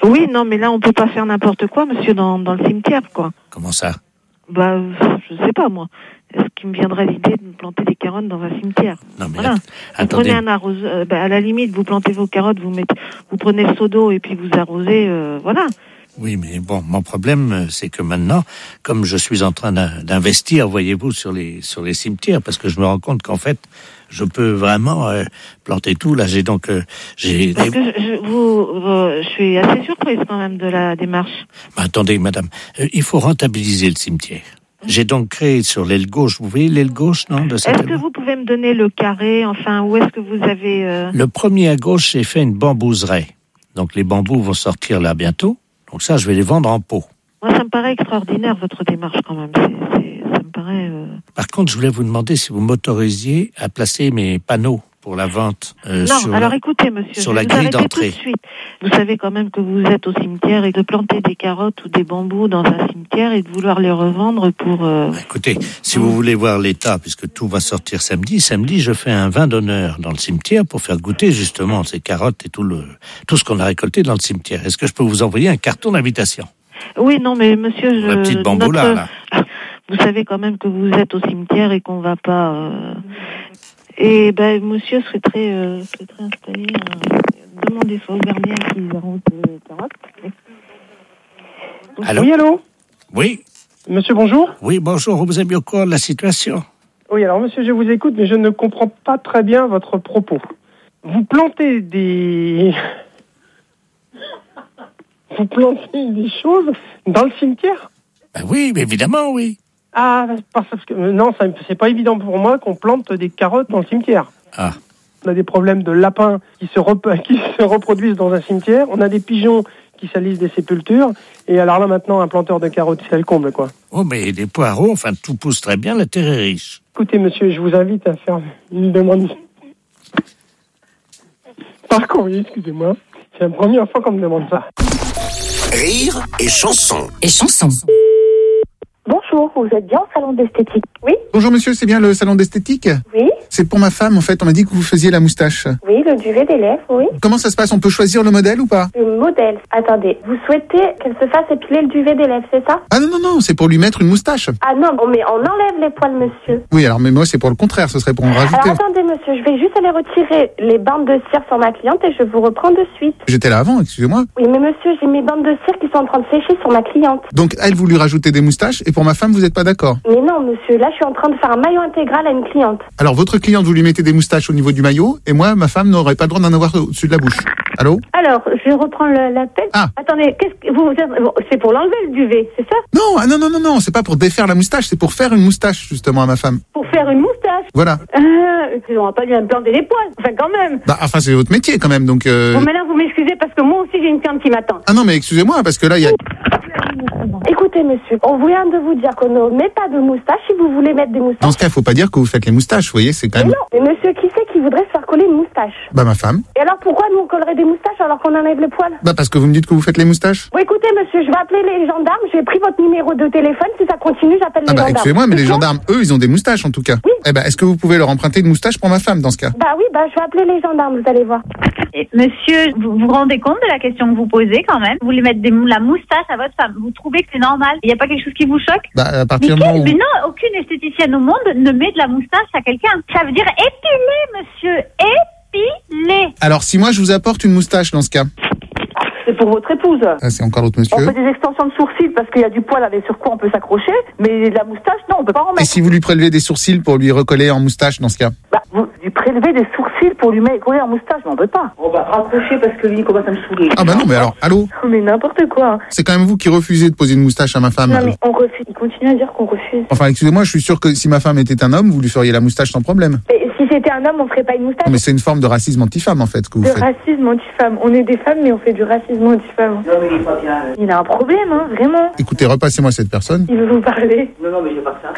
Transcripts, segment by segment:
Oui, non, mais là, on peut pas faire n'importe quoi, monsieur, dans le cimetière, quoi. Comment ça? Bah, je sais pas, moi. Est-ce qu'il me viendrait l'idée de planter des carottes dans un cimetière? Non, mais voilà. Vous prenez un arroseur, à la limite, vous plantez vos carottes, vous prenez le seau d'eau et puis vous arrosez, voilà. Oui, mais bon, mon problème, c'est que maintenant, comme je suis en train d'investir, voyez-vous, sur les cimetières, parce que je me rends compte qu'en fait, je peux vraiment planter tout. Là, j'ai donc Parce que je suis assez surprise quand même de la démarche. Attendez, madame, il faut rentabiliser le cimetière. J'ai donc créé sur l'aile gauche, vous voyez l'aile gauche, non, de cette Est-ce que vous pouvez me donner le carré, enfin, où est-ce que vous avez... Le premier à gauche, j'ai fait une bambouseraie. Donc les bambous vont sortir là bientôt. Donc ça, je vais les vendre en pot. Moi, ça me paraît extraordinaire, votre démarche, quand même. Ça me paraît... Par contre, je voulais vous demander si vous m'autorisiez à placer mes panneaux pour la vente écoutez, monsieur, sur la grille d'entrée. Tout de suite. Vous savez quand même que vous êtes au cimetière et de planter des carottes ou des bambous dans un cimetière et de vouloir les revendre pour... Écoutez, si vous voulez voir l'état, puisque tout va sortir samedi, je fais un vin d'honneur dans le cimetière pour faire goûter justement ces carottes et tout ce qu'on a récolté dans le cimetière. Est-ce que je peux vous envoyer un carton d'invitation? Oui, non, mais monsieur... La petite bambou là. Vous savez quand même que vous êtes au cimetière et qu'on va pas... Et monsieur serait très installé. Demandez ça aux gardiens qui arrosent les carottes. Allô? Oui, allô? Oui. Monsieur, bonjour. Oui, bonjour. Vous avez bien au courant de la situation? Oui, alors monsieur, je vous écoute, mais je ne comprends pas très bien votre propos. Vous plantez des choses dans le cimetière? Oui, mais évidemment, oui. Ah, parce que non, c'est pas évident pour moi qu'on plante des carottes dans le cimetière. Ah. On a des problèmes de lapins qui se reproduisent dans un cimetière. On a des pigeons qui salissent des sépultures. Et alors là, maintenant, un planteur de carottes, c'est le comble, quoi. Oh, mais des poireaux, enfin, tout pousse très bien, la terre est riche. Écoutez, monsieur, je vous invite à faire une demande. Par courrier, excusez-moi. C'est la première fois qu'on me demande ça. Rire et chanson. Bonjour, vous êtes bien au salon d'esthétique? Oui. Bonjour monsieur, c'est bien le salon d'esthétique? Oui. C'est pour ma femme, en fait, on m'a dit que vous faisiez la moustache. Oui, le duvet des lèvres, oui. Comment ça se passe? On peut choisir le modèle ou pas? Le modèle. Attendez, vous souhaitez qu'elle se fasse épiler le duvet des lèvres, c'est ça? Ah non, c'est pour lui mettre une moustache. Ah non, mais on enlève les poils, monsieur. Oui, alors mais moi c'est pour le contraire, ce serait pour en rajouter. Alors attendez, monsieur, je vais juste aller retirer les bandes de cire sur ma cliente et je vous reprends de suite. J'étais là avant, excusez-moi. Oui, mais monsieur, j'ai mes bandes de cire qui sont en train de sécher sur ma cliente. Donc elle voulait rajouter des moustaches et pour ma femme vous n'êtes pas d'accord? Mais non, monsieur, là je suis en train de faire un maillot intégral à une cliente. Alors votre cliente, vous lui mettez des moustaches au niveau du maillot et moi, ma femme n'aurait pas le droit d'en avoir au-dessus de la bouche. Allô? Alors, je reprends l'appel. Ah. Attendez, c'est pour l'enlever le duvet, c'est ça? Non, c'est pas pour défaire la moustache, c'est pour faire une moustache justement à ma femme. Pour faire une moustache? Voilà. On va pas lui implanter des poils, enfin quand même. Enfin c'est votre métier quand même, donc... Bon, maintenant vous m'excusez parce que moi aussi j'ai une cliente qui m'attend. Ah non, mais excusez-moi, parce que là, il y a... Écoutez, monsieur, on vient de vous dire qu'on ne met pas de moustache si vous voulez mettre des moustaches. Dans ce cas, il faut pas dire que vous faites les moustaches, vous voyez, c'est quand même... Mais non, mais monsieur, qui c'est qui voudrait se faire coller une moustache? Bah, ma femme. Et alors pourquoi nous on collerait des moustaches alors qu'on enlève les poils? Bah, parce que vous me dites que vous faites les moustaches. Bon, écoutez, monsieur, je vais appeler les gendarmes, j'ai pris votre numéro de téléphone, si ça continue, j'appelle les gendarmes. Excusez-moi, mais les gendarmes, eux, ils ont des moustaches en tout cas. Oui. Eh ben, est-ce que vous pouvez leur emprunter une moustache pour ma femme dans ce cas? Bah oui, je vais appeler les gendarmes, vous allez voir. Et monsieur, vous vous rendez compte de la question que vous posez quand même? Vous voulez mettre la moustache à votre femme. Vous trouvez que c'est normal? Il n'y a pas quelque chose qui vous choque? Bah, à partir du moment où... Mais non, aucune esthéticienne au monde ne met de la moustache à quelqu'un. Ça veut dire épiler, monsieur. Épiler. Alors, si moi je vous apporte une moustache dans ce cas... C'est pour votre épouse. Ah, c'est encore l'autre monsieur. On fait des extensions de sourcils parce qu'il y a du poil avec sur quoi on peut s'accrocher, mais la moustache, non, on peut pas en mettre. Et si vous lui prélevez des sourcils pour lui recoller en moustache dans ce cas? Vous lui prélevez des sourcils pour lui coller en moustache, mais on peut pas. On va raccrocher parce que lui, il commence à me saouler. Ah bah non, mais alors, allô? Mais n'importe quoi. C'est quand même vous qui refusez de poser une moustache à ma femme. Non, mais on refuse. Il continue à dire qu'on refuse. Enfin, excusez-moi, je suis sûr que si ma femme était un homme, vous lui feriez la moustache sans problème. Mais si c'était un homme, on ferait pas une moustache. Non, mais c'est une forme de racisme anti-femme, en fait, que vous faites. Racisme anti-femme. On est des femmes, mais on fait du racisme anti-femme. Non, mais il est pas bien. Il a un problème, hein, vraiment. Écoutez, repassez-moi cette personne. Il veut vous parler. Non, mais je veux pas ça.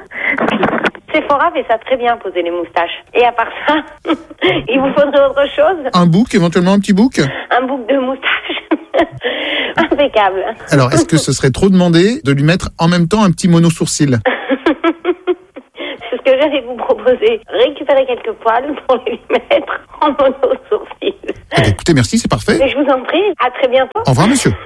Sephora fait ça très bien, poser les moustaches. Et à part ça, il vous faudrait autre chose? Un bouc, éventuellement un petit bouc? Un bouc de moustache. Impeccable. Alors, est-ce que ce serait trop demandé de lui mettre en même temps un petit mono-sourcil? C'est ce que j'allais vous proposer. Récupérer quelques poils pour les mettre en mono-sourcil. Eh bien, écoutez, merci, c'est parfait. Mais je vous en prie, à très bientôt. Au revoir, monsieur.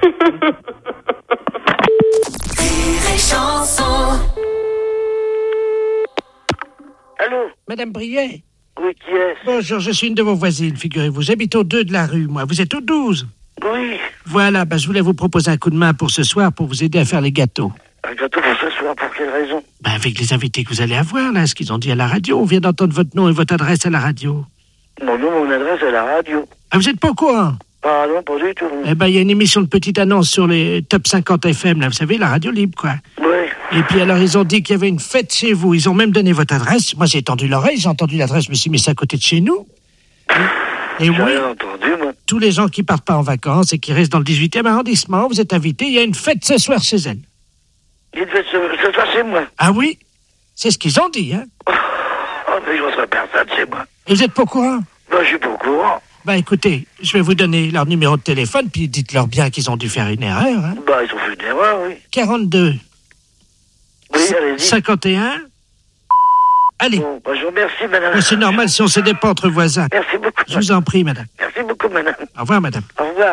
Allô? Madame Briet? Oui, qui est-ce? Bonjour, je suis une de vos voisines, figurez-vous. J'habite au 2 de la rue, moi. Vous êtes au 12? Oui. Voilà, je voulais vous proposer un coup de main pour ce soir pour vous aider à faire les gâteaux. Un gâteau pour ce soir, pour quelle raison? Avec les invités que vous allez avoir, là, ce qu'ils ont dit à la radio. On vient d'entendre votre nom et votre adresse à la radio. Mon nom, mon adresse à la radio. Ah, vous êtes pas au courant? Ah non, pas du tout. Il y a une émission de petite annonce sur les top 50 FM, là, vous savez, la radio libre, quoi. Oui. Et puis alors, ils ont dit qu'il y avait une fête chez vous. Ils ont même donné votre adresse. Moi, j'ai tendu l'oreille, j'ai entendu l'adresse, je me suis mis ça à côté de chez nous. Et J'ai oui, rien entendu, moi. tous les gens qui partent pas en vacances et qui restent dans le 18e arrondissement, vous êtes invités. Il y a une fête ce soir chez elle. Il fait ce soir chez moi. Ah oui? C'est ce qu'ils ont dit, hein? Oh, mais je reçois personne chez moi. Et vous êtes pas au courant? Je suis pas au courant. Écoutez, je vais vous donner leur numéro de téléphone, puis dites-leur bien qu'ils ont dû faire une erreur, hein? Ils ont fait une erreur, oui. 42. Oui, allez-y. 51. Allez. Bon, je vous remercie, madame. C'est normal si on s'aidait pas entre voisins. Merci beaucoup. Je vous en prie, madame. Merci beaucoup, madame. Au revoir, madame. Au revoir.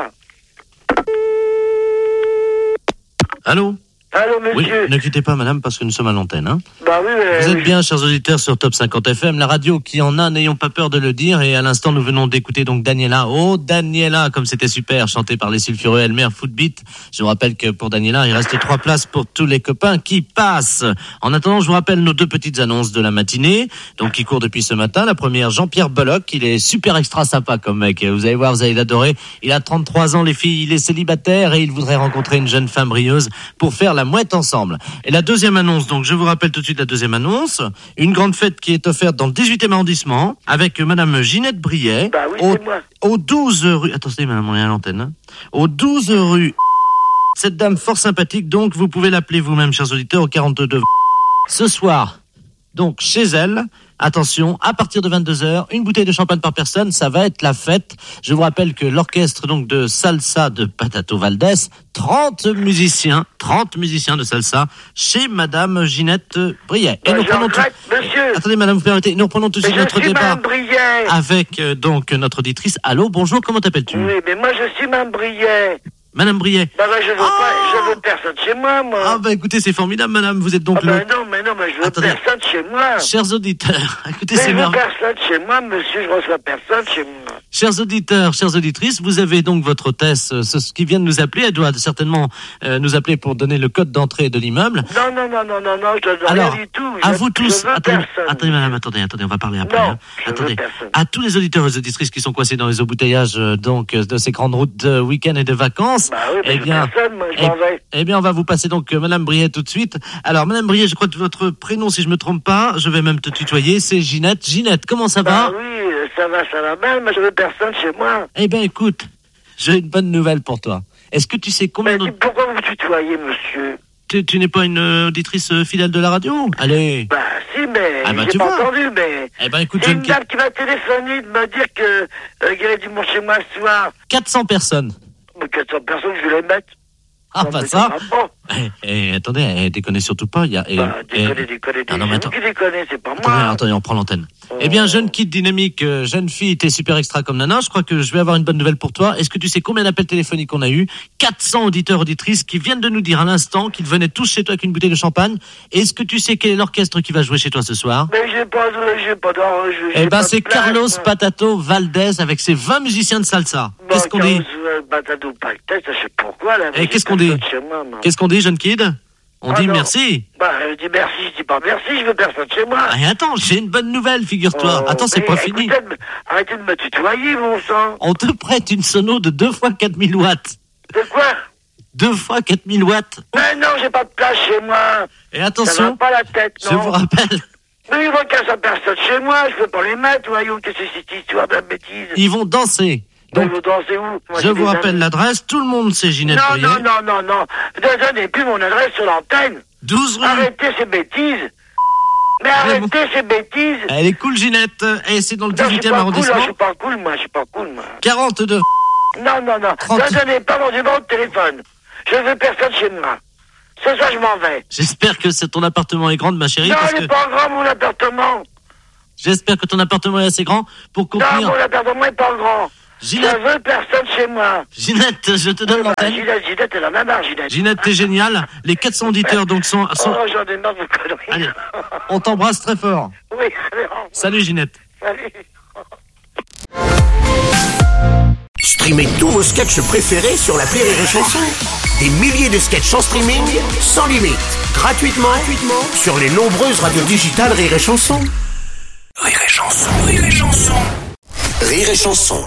Allô? Allô, monsieur? Oui, ne quittez pas, madame, parce que nous sommes à l'antenne, hein. Oui, Vous êtes bien, chers auditeurs, sur Top 50 FM, la radio qui en a, n'ayons pas peur de le dire. Et à l'instant, nous venons d'écouter donc Daniela. Oh, Daniela, comme c'était super, chanté par les Sulfureux Elmer Footbeat. Je vous rappelle que pour Daniela, il reste 3 places pour tous les copains qui passent. En attendant, je vous rappelle nos 2 petites annonces de la matinée, donc qui courent depuis ce matin. La première, Jean-Pierre Bollock, il est super extra sympa comme mec. Vous allez voir, vous allez l'adorer. Il a 33 ans, les filles, il est célibataire et il voudrait rencontrer une jeune femme brilleuse pour faire la mouette ensemble. Et la deuxième annonce, donc je vous rappelle tout de suite la deuxième annonce, une grande fête qui est offerte dans le 18e arrondissement avec madame Ginette Briet au 12 rue... Attendez, madame, on est à l'antenne. Hein. Au 12 rue... Cette dame fort sympathique, donc vous pouvez l'appeler vous-même, chers auditeurs, au 42. Ce soir, donc chez elle, attention, à partir de 22h, une bouteille de champagne par personne, ça va être la fête. Je vous rappelle que l'orchestre donc de salsa de Patato Valdés, 30 musiciens de salsa chez madame Ginette Briet. Et nous prenons monsieur. Attendez, madame, vous permettez, nous reprenons tout de suite notre débat Briet. avec donc notre auditrice. Allô, bonjour, comment t'appelles-tu? Oui, mais moi je suis madame Briet. Madame Briet. Je veux personne chez moi, moi. Écoutez, c'est formidable, madame, vous êtes donc mais je veux personne chez moi. Chers auditeurs, écoutez, je veux personne chez moi, monsieur, je reçois personne chez moi. Chers auditeurs, chères auditrices, vous avez donc votre hôtesse qui vient de nous appeler. Elle doit certainement nous appeler pour donner le code d'entrée de l'immeuble. Non, je donne rien du tout. À vous tous, attendez, madame, attendez, on va parler après. Non, attendez, à tous les auditeurs et les auditrices qui sont coincés dans les embouteillages de ces grandes routes de week-end et de vacances. Eh bien, on va vous passer donc madame Briet tout de suite. Alors, madame Briet, je crois que votre prénom, si je me trompe pas, je vais même te tutoyer, c'est Ginette. Ginette, comment ça va? Oui, ça va mal, mais je veux personne chez moi. Eh bien, écoute, j'ai une bonne nouvelle pour toi. Est-ce que tu sais combien de... Pourquoi vous tutoyez, monsieur? Tu n'es pas une auditrice fidèle de la radio? Allez. Si, mais j'ai pas entendu, mais... Eh ben, écoute, j'ai une dame qui m'a téléphoné de me dire que il y avait du monde chez moi ce soir. 400 personnes. Mais 400 personnes, je vais les mettre. Ça. Attendez, elle déconne surtout pas. Déconne. Non, mais attends. Qui déconne, c'est pas moi. Attendez, on prend l'antenne. Eh bien, jeune kid dynamique, jeune fille, t'es super extra comme nana. Je crois que je vais avoir une bonne nouvelle pour toi. Est-ce que tu sais combien d'appels téléphoniques on a eu? 400 auditeurs, auditrices qui viennent de nous dire à l'instant qu'ils venaient tous chez toi avec une bouteille de champagne. Est-ce que tu sais quel est l'orchestre qui va jouer chez toi ce soir? Mais j'ai pas d'or. C'est Carlos Patato Valdés avec ses 20 musiciens de salsa. Qu'est-ce qu'on dit? Patato Valdés, je sais pourquoi là. Qu'est-ce qu'on dit? Qu'est-ce qu'on dit, jeune kid? On dit merci. Je dis merci, je dis pas merci, je veux personne chez moi. Attends, j'ai une bonne nouvelle, figure-toi. Attends, c'est pas fini. Arrêtez de me tutoyer, mon sang. On te prête une sono de 2 fois 4000 watts. De quoi? 2 fois 4000 watts. Mais non, j'ai pas de place chez moi. Et attention, ça va pas la tête, non. Je vous rappelle. Mais ils vont casser personne chez moi, je peux pas les mettre, voyons, qu'est-ce que c'est cette histoire de bêtise? Ils vont danser. Donc, vous dansez où? Moi, je vous rappelle l'adresse, tout le monde sait Ginette Briet. Non. Ne donnez plus mon adresse sur l'antenne. 12 rue. Arrêtez ces bêtises. Mais arrêtez ces bêtises. Elle est cool, Ginette. Et c'est dans le 18e arrondissement. Je suis pas cool, moi. 42. Non. Ne donnez pas mon numéro de téléphone. Je veux personne chez moi. C'est ça, je m'en vais. J'espère que ton appartement est grand, ma chérie. Non, il n'est pas grand, mon appartement. J'espère que ton appartement est assez grand pour contenir... Non, mon appartement est pas grand. Ginette. Je veux personne chez moi. Ginette, je te donne l'antenne. Ginette, elle en a marre, Ginette. Ginette, t'es génial. Les 400 auditeurs donc sont... Oh, j'en ai marre de vos conneries. Allez, on t'embrasse très fort. Oui, allez, au revoir. Salut Ginette. Salut. Streamez tous vos sketchs préférés sur l'appli Rire et Chanson. Des milliers de sketchs en streaming, sans limite, gratuitement sur les nombreuses radios digitales Rire et Chanson. Rire et Chanson, Rire et Chanson. Rire et Chanson.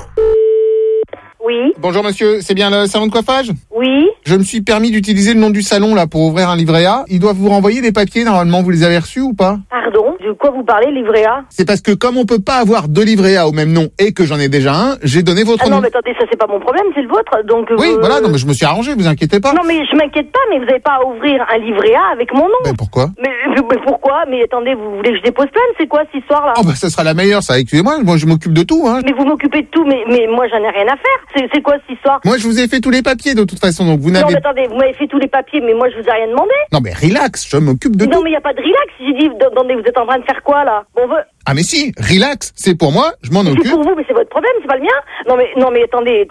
Oui, Bonjour monsieur, c'est bien le salon de coiffage? oui. Je me suis permis d'utiliser le nom du salon là pour ouvrir un livret A. Ils doivent vous renvoyer des papiers, normalement vous les avez reçus ou pas? Pardon, de quoi vous parlez, livret A? C'est parce que comme on peut pas avoir deux livrets A au même nom et que j'en ai déjà un, j'ai donné votre Ah nom. non, mais attendez, ça c'est pas mon problème, c'est le vôtre. Donc, Oui, voilà, non mais je me suis arrangé, vous inquiétez pas. Non, mais je m'inquiète pas, mais vous n'avez pas à ouvrir un livret A avec mon nom. Mais pourquoi? Mais pourquoi? Mais attendez, vous voulez que je dépose plainte? C'est quoi cette histoire-là? Oh bah ça sera la meilleure, ça, excusez-moi, moi je m'occupe de tout, hein. Mais vous m'occupez de tout, mais moi j'en ai rien à faire. C'est quoi cette histoire? Moi je vous ai fait tous les papiers de toute façon, donc vous Non, n'avez... mais attendez, vous m'avez fait tous les papiers, mais moi je vous ai rien demandé. Non mais relax, je m'occupe de Non, tout. mais il n'y a pas de relax. J'ai dit, attendez, vous êtes en train de faire quoi là? Bon, Ah mais si, relax, c'est pour moi, je m'en c'est occupe. pour vous, mais c'est votre problème, c'est pas le mien. Non, mais attendez.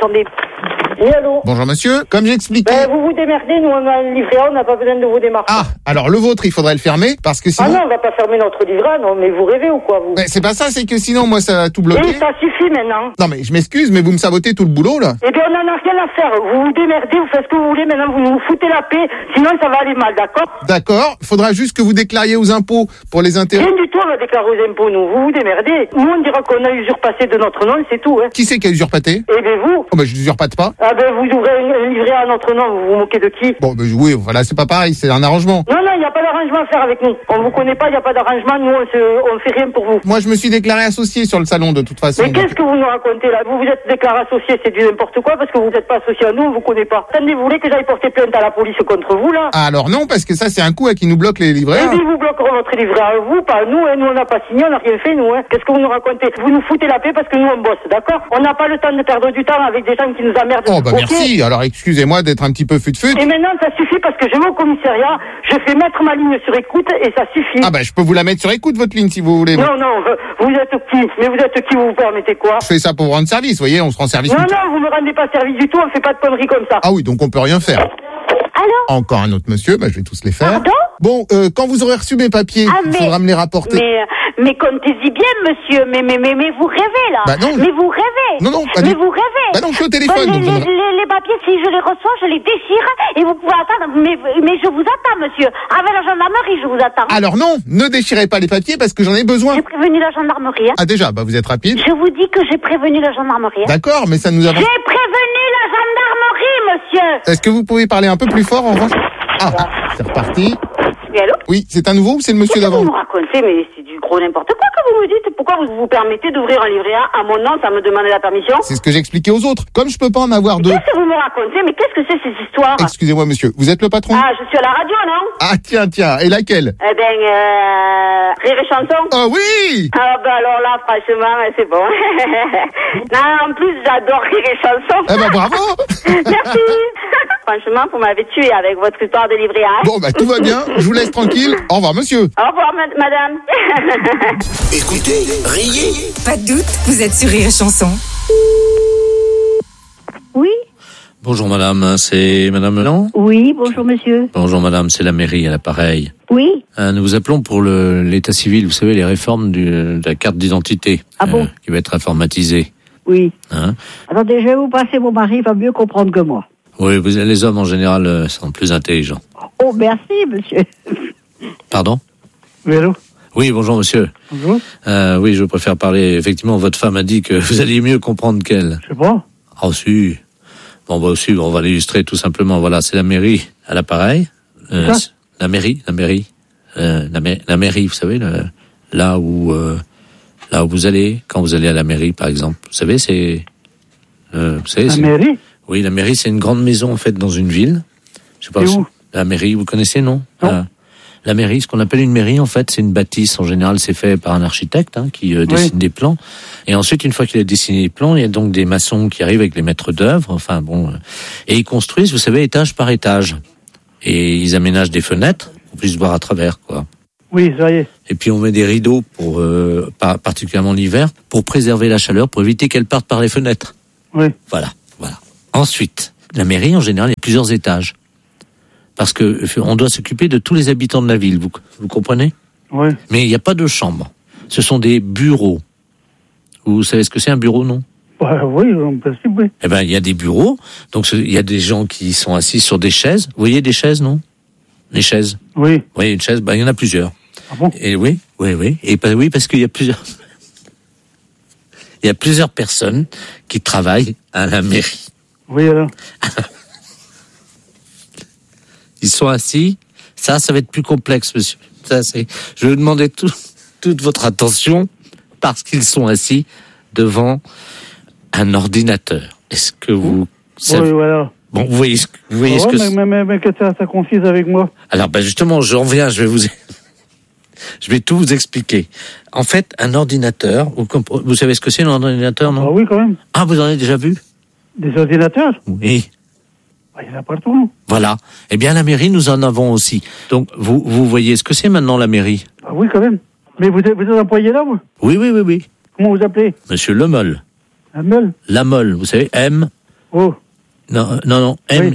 Oui, allô? Bonjour monsieur, comme j'expliquais... Ben, vous vous démerdez, nous on a un livret A, on n'a pas besoin de vos démarches. Ah, alors le vôtre, il faudrait le fermer, parce que sinon... Ah non, on va pas fermer notre livret A, non, mais vous rêvez ou quoi, vous? Mais c'est pas ça, c'est que sinon, moi, ça va tout bloquer. Oui, ça suffit maintenant. Non mais je m'excuse, mais vous me sabotez tout le boulot, là. Eh bien, on en a rien à faire. Vous vous démerdez, vous faites ce que vous voulez, maintenant vous nous foutez la paix, sinon ça va aller mal, d'accord? D'accord, faudra juste que vous déclariez aux impôts pour les intérêts. Rien du tout, on va déclarer aux impôts, nous. Vous vous démerdez. Nous, on dira qu'on a usurpé de notre nom, c'est tout, hein. Qui c'est qui a usurpaté? Eh bien, vous. Oh bah je n'usurpate pas. Ah ben, vous ouvrez un livret à notre nom, vous vous moquez de qui? Bon bah oui, voilà, c'est pas pareil, c'est un arrangement. Non, il n'y a pas d'arrangement à faire avec nous. On vous connaît pas, il n'y a pas d'arrangement, nous, on fait rien pour vous. Moi je me suis déclaré associé sur le salon de toute façon. Mais qu'est-ce que vous nous racontez là? Vous êtes déclaré associé, c'est du n'importe quoi parce que vous n'êtes pas associé à nous, on vous connaît pas. Attendez, vous voulez que j'aille porter plainte à la police contre vous là? Ah, alors non, parce que ça c'est un coup à qui nous bloque les livrets. Et puis vous bloquerez votre livret à vous, pas à nous, hein. Nous on n'a pas signé, on n'a rien fait nous, hein. Qu'est-ce que vous nous racontez? Vous nous foutez la paix parce que nous on bosse, d'accord? On n'a pas le temps de perdre du temps avec des gens qui nous emmerdent. Oh bah Ok. merci, alors excusez-moi d'être un petit peu fut-fut. Et maintenant ça suffit parce que je vais au commissariat, je fais mettre ma ligne sur écoute et ça suffit. Ah bah je peux vous la mettre sur écoute votre ligne si vous voulez. Non, vous êtes qui? Mais vous êtes qui, vous vous permettez quoi? Je fais ça pour vous rendre service, vous voyez, on se rend service. Non, vous me rendez pas service du tout, on fait pas de conneries comme ça. Ah oui, donc on peut rien faire. Allô? Encore un autre monsieur, bah je vais tous les faire. Pardon? Bon, quand vous aurez reçu mes papiers, il faudra me les rapporter. Mais comptez-y bien, monsieur. Mais vous rêvez, là. Bah non. Mais vous rêvez. Non, pas Mais du- vous rêvez. Bah non, je suis au téléphone, Bon, donc je ne- les papiers, si je les reçois, je les déchire et vous pouvez attendre. Mais je vous attends, monsieur. Avec la gendarmerie, je vous attends. Alors non, ne déchirez pas les papiers parce que j'en ai besoin. J'ai prévenu la gendarmerie, hein. Ah déjà, bah vous êtes rapide. Je vous dis que j'ai prévenu la gendarmerie, hein. D'accord, mais ça nous avance. J'ai prévenu la gendarmerie, monsieur. Est-ce que vous pouvez parler un peu plus fort en revanche? Ah, c'est reparti. Oui, allô? Oui, c'est un nouveau ou c'est le monsieur Qu'est-ce que d'avant? vous me racontez? Mais c'est du gros n'importe quoi que vous me dites. Pourquoi vous vous permettez d'ouvrir un livret A à mon nom sans me demander la permission? C'est ce que j'expliquais aux autres. Comme je peux pas en avoir deux. Qu'est-ce que vous me racontez? Mais qu'est-ce que c'est ces histoires? Excusez-moi monsieur, vous êtes le patron? Ah, je suis à la radio, non? Ah tiens, et laquelle? Eh ben, Rire et Chanson. Ah oui! Ah ben alors là, franchement, c'est bon. Non, en plus, j'adore Rire et Chanson. Eh ben bravo! Merci. Franchement, vous m'avez tué avec votre histoire de livret A. Bon bah tout va bien, je vous laisse tranquille. Au revoir monsieur. Au revoir, madame. Écoutez, riez. Pas de doute, vous êtes sur Rire et Chanson. Oui, Bonjour madame, c'est madame Melan? oui, bonjour monsieur. Bonjour madame, c'est la mairie à l'appareil. Oui, Nous vous appelons pour l'état civil, vous savez, les réformes de la carte d'identité. Ah bon? Qui va être informatisée. oui. Hein? Attendez, je vais vous passer mon mari, il va mieux comprendre que moi. Oui, les hommes en général sont plus intelligents. Oh, merci monsieur. Pardon? Oui, allô? Oui, bonjour monsieur. Bonjour. Oui, je préfère parler. Effectivement, votre femme a dit que vous alliez mieux comprendre qu'elle. Je sais pas. Ah si. Bon, bah aussi, on va l'illustrer tout simplement. Voilà, c'est la mairie à l'appareil. Ça La mairie. La mairie, vous savez, là où vous allez, quand vous allez à la mairie, par exemple. Vous savez, c'est... vous savez, La mairie? Oui, la mairie, c'est une grande maison, en fait, dans une ville. Je sais pas. C'est où? La mairie, vous connaissez, non? Non. La mairie, ce qu'on appelle une mairie, en fait, c'est une bâtisse. En général, c'est fait par un architecte qui dessine des plans. Et ensuite, une fois qu'il a dessiné les plans, il y a donc des maçons qui arrivent avec les maîtres d'œuvre. Enfin bon, et ils construisent, vous savez, étage par étage. Et ils aménagent des fenêtres pour qu'on puisse voir à travers, quoi. Oui, ça y est. Et puis on met des rideaux pour particulièrement l'hiver, pour préserver la chaleur, pour éviter qu'elle parte par les fenêtres. Oui. Voilà. Ensuite, la mairie, en général, il y a plusieurs étages. Parce que on doit s'occuper de tous les habitants de la ville, vous comprenez? Oui. Mais il n'y a pas de chambre. Ce sont des bureaux. Vous savez ce que c'est un bureau, non? Oui, en principe, oui. Eh ben, il y a des bureaux. Donc, il y a des gens qui sont assis sur des chaises. Vous voyez des chaises, non? Les chaises. Oui. Vous voyez une chaise? Il y en a plusieurs. Ah bon? Et oui. Et oui, parce qu'il y a plusieurs. Il y a plusieurs personnes qui travaillent à la mairie. Oui, alors. Ils sont assis. Ça va être plus complexe, monsieur. Je vais demander toute votre attention parce qu'ils sont assis devant un ordinateur. Est-ce que vous savez... Oui, voilà. Bon, vous voyez ce que c'est. Mais que ça confise avec moi. Alors, justement, j'en viens, je vais tout vous expliquer. En fait, un ordinateur, vous savez ce que c'est un ordinateur, non? Ah oui, quand même. Ah, vous en avez déjà vu? Des ordinateurs? Oui. Il y en a partout, non? Voilà. Eh bien, la mairie, nous en avons aussi. Donc, vous voyez ce que c'est maintenant, la mairie? Ah oui, quand même. Mais vous êtes employé là, vous? Oui. Comment vous appelez? Monsieur Lemolle. Lemolle? Lamolle, vous savez, M... Oh. Non,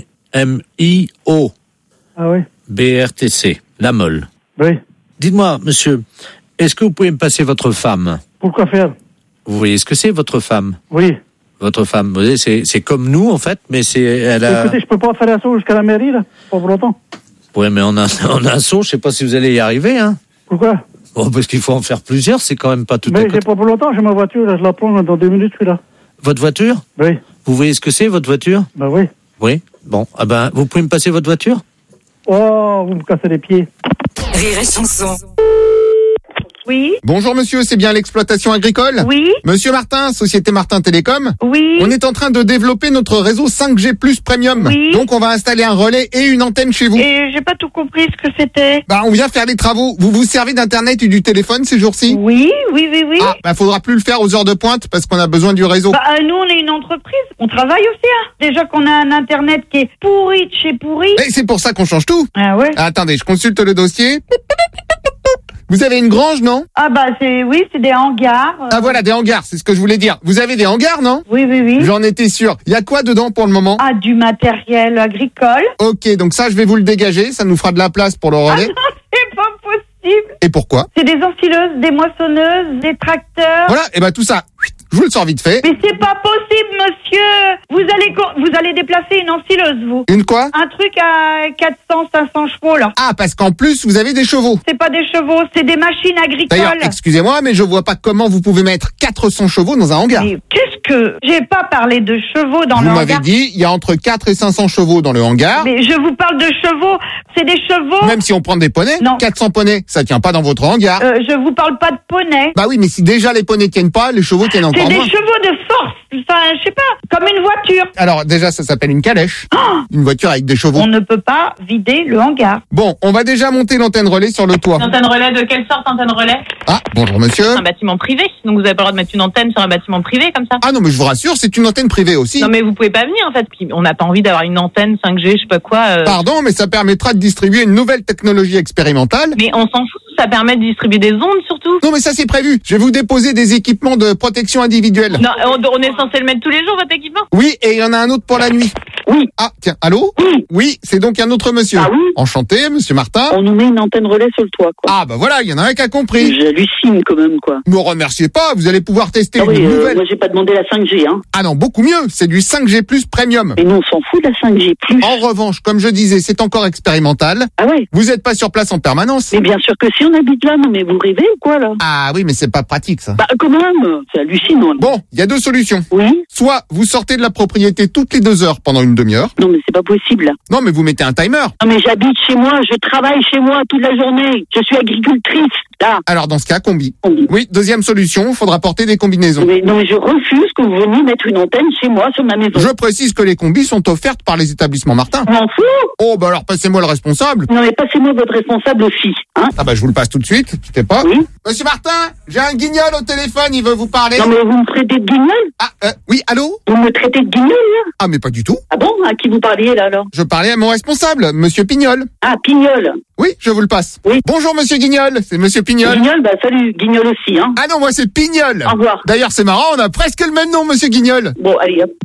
M-I-O. Ah oui. B-R-T-C. Lamolle. Oui. Dites-moi, monsieur, est-ce que vous pouvez me passer votre femme? Pourquoi faire? Vous voyez ce que c'est, votre femme? Oui. Votre femme, vous voyez, c'est comme nous, en fait, mais elle a... Écoutez, je peux pas faire un saut jusqu'à la mairie, là, pas pour longtemps. Oui, mais on a un saut, je sais pas si vous allez y arriver, hein. Pourquoi? Bon, parce qu'il faut en faire plusieurs, c'est quand même pas tout à Mais côté. j'ai pas pour longtemps, j'ai ma voiture, là, je la prends, dans 2 minutes, je suis là. Votre voiture? Oui. Vous voyez ce que c'est, votre voiture? Oui. Oui. Bon, vous pouvez me passer votre voiture? Oh, vous me cassez les pieds. Rire et chanson. Oui. Bonjour monsieur, c'est bien l'exploitation agricole? Oui. Monsieur Martin, Société Martin Télécom? Oui. On est en train de développer notre réseau 5G Plus Premium. Oui. Donc on va installer un relais et une antenne chez vous. Et j'ai pas tout compris ce que c'était. On vient faire les travaux. Vous vous servez d'internet et du téléphone ces jours-ci? Oui. Faudra plus le faire aux heures de pointe parce qu'on a besoin du réseau. Nous on est une entreprise, on travaille aussi. Déjà qu'on a un internet qui est pourri de chez pourri. Et c'est pour ça qu'on change tout. Ah ouais. Attendez, je consulte le dossier. Vous avez une grange, non? C'est des hangars. Ah voilà, des hangars, c'est ce que je voulais dire. Vous avez des hangars, non? Oui. J'en étais sûr. Il y a quoi dedans pour le moment? Du matériel agricole. Ok, donc ça, je vais vous le dégager. Ça nous fera de la place pour le relais. Non, c'est pas possible. Et pourquoi? C'est des ensileuses, des moissonneuses, des tracteurs. Voilà, tout ça, je vous le sors vite fait. Mais c'est pas possible, monsieur. Vous allez déplacer une ensileuse, vous. Une quoi? Un truc à 400, 500 chevaux, là. Parce qu'en plus, vous avez des chevaux. C'est pas des chevaux, c'est des machines agricoles. D'ailleurs, excusez-moi, mais je vois pas comment vous pouvez mettre 400 chevaux dans un hangar. Mais qu'est-ce que... J'ai pas parlé de chevaux dans le hangar. Vous m'avez dit, il y a entre 4 et 500 chevaux dans le hangar. Mais je vous parle de chevaux, c'est des chevaux... Même si on prend des poneys, non. 400 poneys, ça tient pas dans votre hangar. Je vous parle pas de poneys. Oui, mais si déjà les poneys tiennent pas, les chevaux tiennent encore moins. C'est des chevaux de force, enfin, je sais pas, comme une voiture. Alors déjà, ça s'appelle une calèche. Une voiture avec des chevaux. On ne peut pas vider le hangar. Bon, on va déjà monter l'antenne relais sur le toit. Une antenne relais de quelle sorte, antenne relais? Bonjour monsieur. C'est un bâtiment privé, donc vous avez pas le droit de mettre une antenne sur un bâtiment privé comme ça. Non mais je vous rassure, c'est une antenne privée aussi. Non mais vous pouvez pas venir en fait, puis on n'a pas envie d'avoir une antenne 5G, je sais pas quoi. Pardon, mais ça permettra de distribuer une nouvelle technologie expérimentale. Mais on s'en fout, ça permet de distribuer des ondes surtout. Non mais ça c'est prévu, je vais vous déposer des équipements de protection individuelle. Non, on est censé le mettre tous les jours votre équipement? Oui, et il y en a un autre pour la nuit. Oui. Tiens, allô? Oui, c'est donc un autre monsieur. Oui. Enchanté, monsieur Martin. On nous met une antenne relais sur le toit, quoi. Voilà, il y en a un qui a compris. J'hallucine quand même, quoi. Me remerciez pas, vous allez pouvoir tester une nouvelle. Moi j'ai pas demandé la 5G, hein. Non, beaucoup mieux, c'est du 5G Plus Premium. Et nous on s'en fout de la 5G Plus. En revanche, comme je disais, c'est encore expérimental. Ah ouais? Vous êtes pas sur place en permanence. Mais bien sûr que si, on habite là, non mais vous rêvez ou quoi là? Oui, mais c'est pas pratique ça. Quand même, c'est hallucinant. Bon, il y a deux solutions. Oui. Soit vous sortez de la propriété toutes les 2 heures pendant une demi-heure. Non mais c'est pas possible. Non mais vous mettez un timer. Non mais j'habite chez moi, je travaille chez moi toute la journée. Je suis agricultrice, là. Alors dans ce cas, combi. Oui, deuxième solution, il faudra porter des combinaisons. Non mais je refuse que vous veniez mettre une antenne chez moi sur ma maison. Je précise que les combis sont offertes par les établissements Martin. M'en fous. Alors passez-moi le responsable. Non mais passez-moi votre responsable aussi, hein. Je vous le passe tout de suite, quittez pas. Oui. Monsieur Martin, j'ai un guignol au téléphone, il veut vous parler. Non mais vous me traitez de guignol? Oui, allô? Vous me traitez de guignol, là? Mais pas du tout. Ah bon? À qui vous parliez, là, alors? Je parlais à mon responsable, monsieur Pignol. Pignol. Oui, je vous le passe. Oui. Bonjour Monsieur Guignol, c'est Monsieur Pignol. Guignol, bah salut, Guignol aussi, hein. Ah non, moi c'est Pignol. Au revoir. D'ailleurs, c'est marrant, on a presque le même nom, Monsieur Guignol. Bon, allez, hop.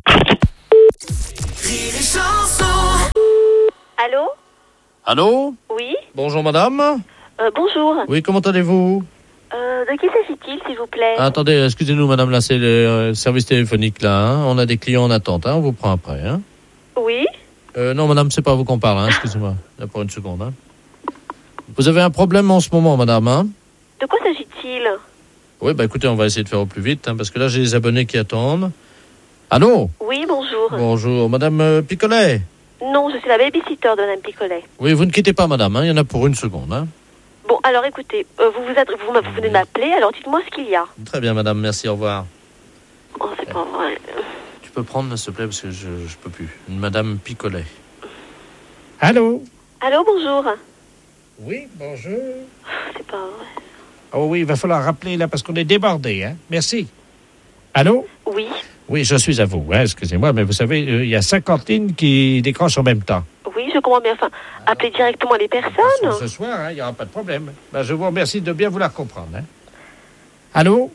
Allô? Allô? Oui? Bonjour madame. Bonjour. Oui, comment allez-vous? De qui s'agit-il, s'il vous plaît? Attendez, excusez-nous madame, là c'est le service téléphonique là, hein. On a des clients en attente, hein. On vous prend après, hein. Oui? Non madame, c'est pas à vous qu'on parle, hein. Excusez-moi, là pour une seconde, hein. Vous avez un problème en ce moment madame, hein? De quoi s'agit-il? Oui, bah écoutez, on va essayer de faire au plus vite, hein, parce que là j'ai des abonnés qui attendent. Allô? Oui, bonjour. Bonjour, madame Picolet. Non, je suis la babysitter de Madame Picolet. Oui, vous ne quittez pas madame, hein. Il y en a pour une seconde, hein. Bon, alors écoutez, vous venez de m'appeler, alors dites-moi ce qu'il y a. Très bien madame, merci, au revoir. Oh, c'est pas vrai. Tu peux prendre s'il te plaît, parce que je peux plus. Une madame Picolet. Allô? Allô, bonjour. Oui, bonjour. C'est pas vrai. Oh oui, il va falloir rappeler là parce qu'on est débordé, hein. Merci. Allô? Oui. Oui, je suis à vous, hein, excusez-moi, mais vous savez, il y a 50 lignes qui décrochent en même temps. Oui, je comprends bien. Enfin, appelez directement les personnes. Ce soir, il n'y aura pas de problème. Ben, je vous remercie de bien vouloir comprendre. Hein. Allô?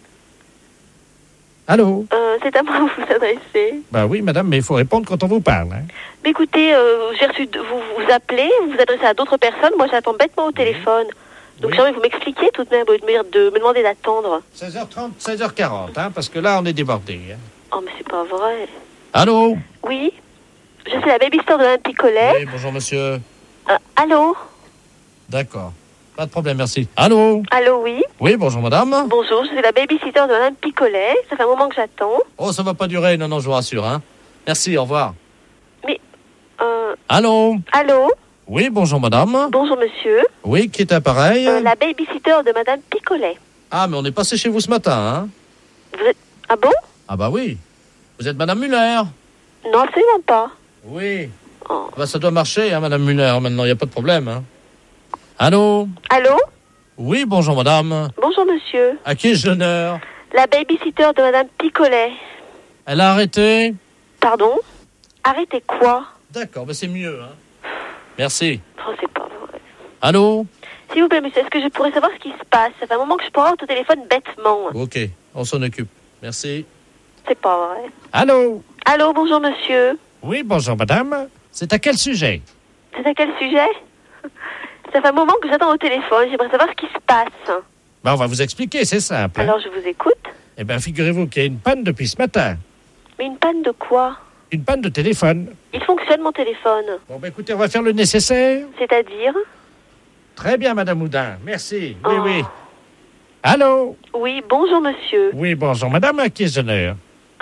Allô? C'est à moi que vous vous adressez. Ben oui, madame, mais il faut répondre quand on vous parle. Hein. Mais écoutez, j'ai reçu, vous appelez, vous vous adressez à d'autres personnes, moi j'attends bêtement au téléphone. Donc j'aimerais que vous m'expliquiez tout de même, de me demander d'attendre. 16h30, 16h40, hein, parce que là, on est débordé. Hein. Oh, mais c'est pas vrai. Allô? Oui? Je suis la babysitter de Madame Picolet. Oui, bonjour monsieur. Allô? D'accord. Pas de problème, merci. Allô? Allô, oui? Oui, bonjour madame. Bonjour, je suis la babysitter de Madame Picolet. Ça fait un moment que j'attends. Oh, ça va pas durer, non, je vous rassure, hein. Merci, au revoir. Mais, Allô? Allô? Oui, bonjour madame. Bonjour monsieur. Oui, qui est appareil? La babysitter de Madame Picolet. Ah, mais on est passé chez vous ce matin, hein. Vous êtes... Ah bon? Ah bah oui. Vous êtes madame Muller? Non, absolument pas. Oui. Oh. Bah ça doit marcher, hein, madame Muller, maintenant, il n'y a pas de problème, hein. Allô? Allô? Oui, bonjour madame. Bonjour monsieur. À qui ai-je l'honneur? La babysitter de Madame Picolet. Elle a arrêté? Pardon? Arrêtez quoi? D'accord, bah c'est mieux, hein. Merci. Oh, c'est pas vrai. Allô? S'il vous plaît, monsieur, est-ce que je pourrais savoir ce qui se passe? Ça fait un moment que je parle au téléphone bêtement. Ok, on s'en occupe. Merci. C'est pas vrai. Allô? Allô, bonjour monsieur. Oui, bonjour madame. C'est à quel sujet? C'est à quel sujet? Ça fait un moment que j'attends au téléphone. J'aimerais savoir ce qui se passe. Ben, on va vous expliquer, c'est simple. Alors, je vous écoute. Eh bien, figurez-vous qu'il y a une panne depuis ce matin. Mais une panne de quoi? Une panne de téléphone. Il fonctionne, mon téléphone. Bon, ben écoutez, on va faire le nécessaire. C'est-à-dire? Très bien, madame Houdin. Merci. Oui, oui. Allô? Oui, bonjour, monsieur. Oui, bonjour, madame. À qui ai-je l'honneur?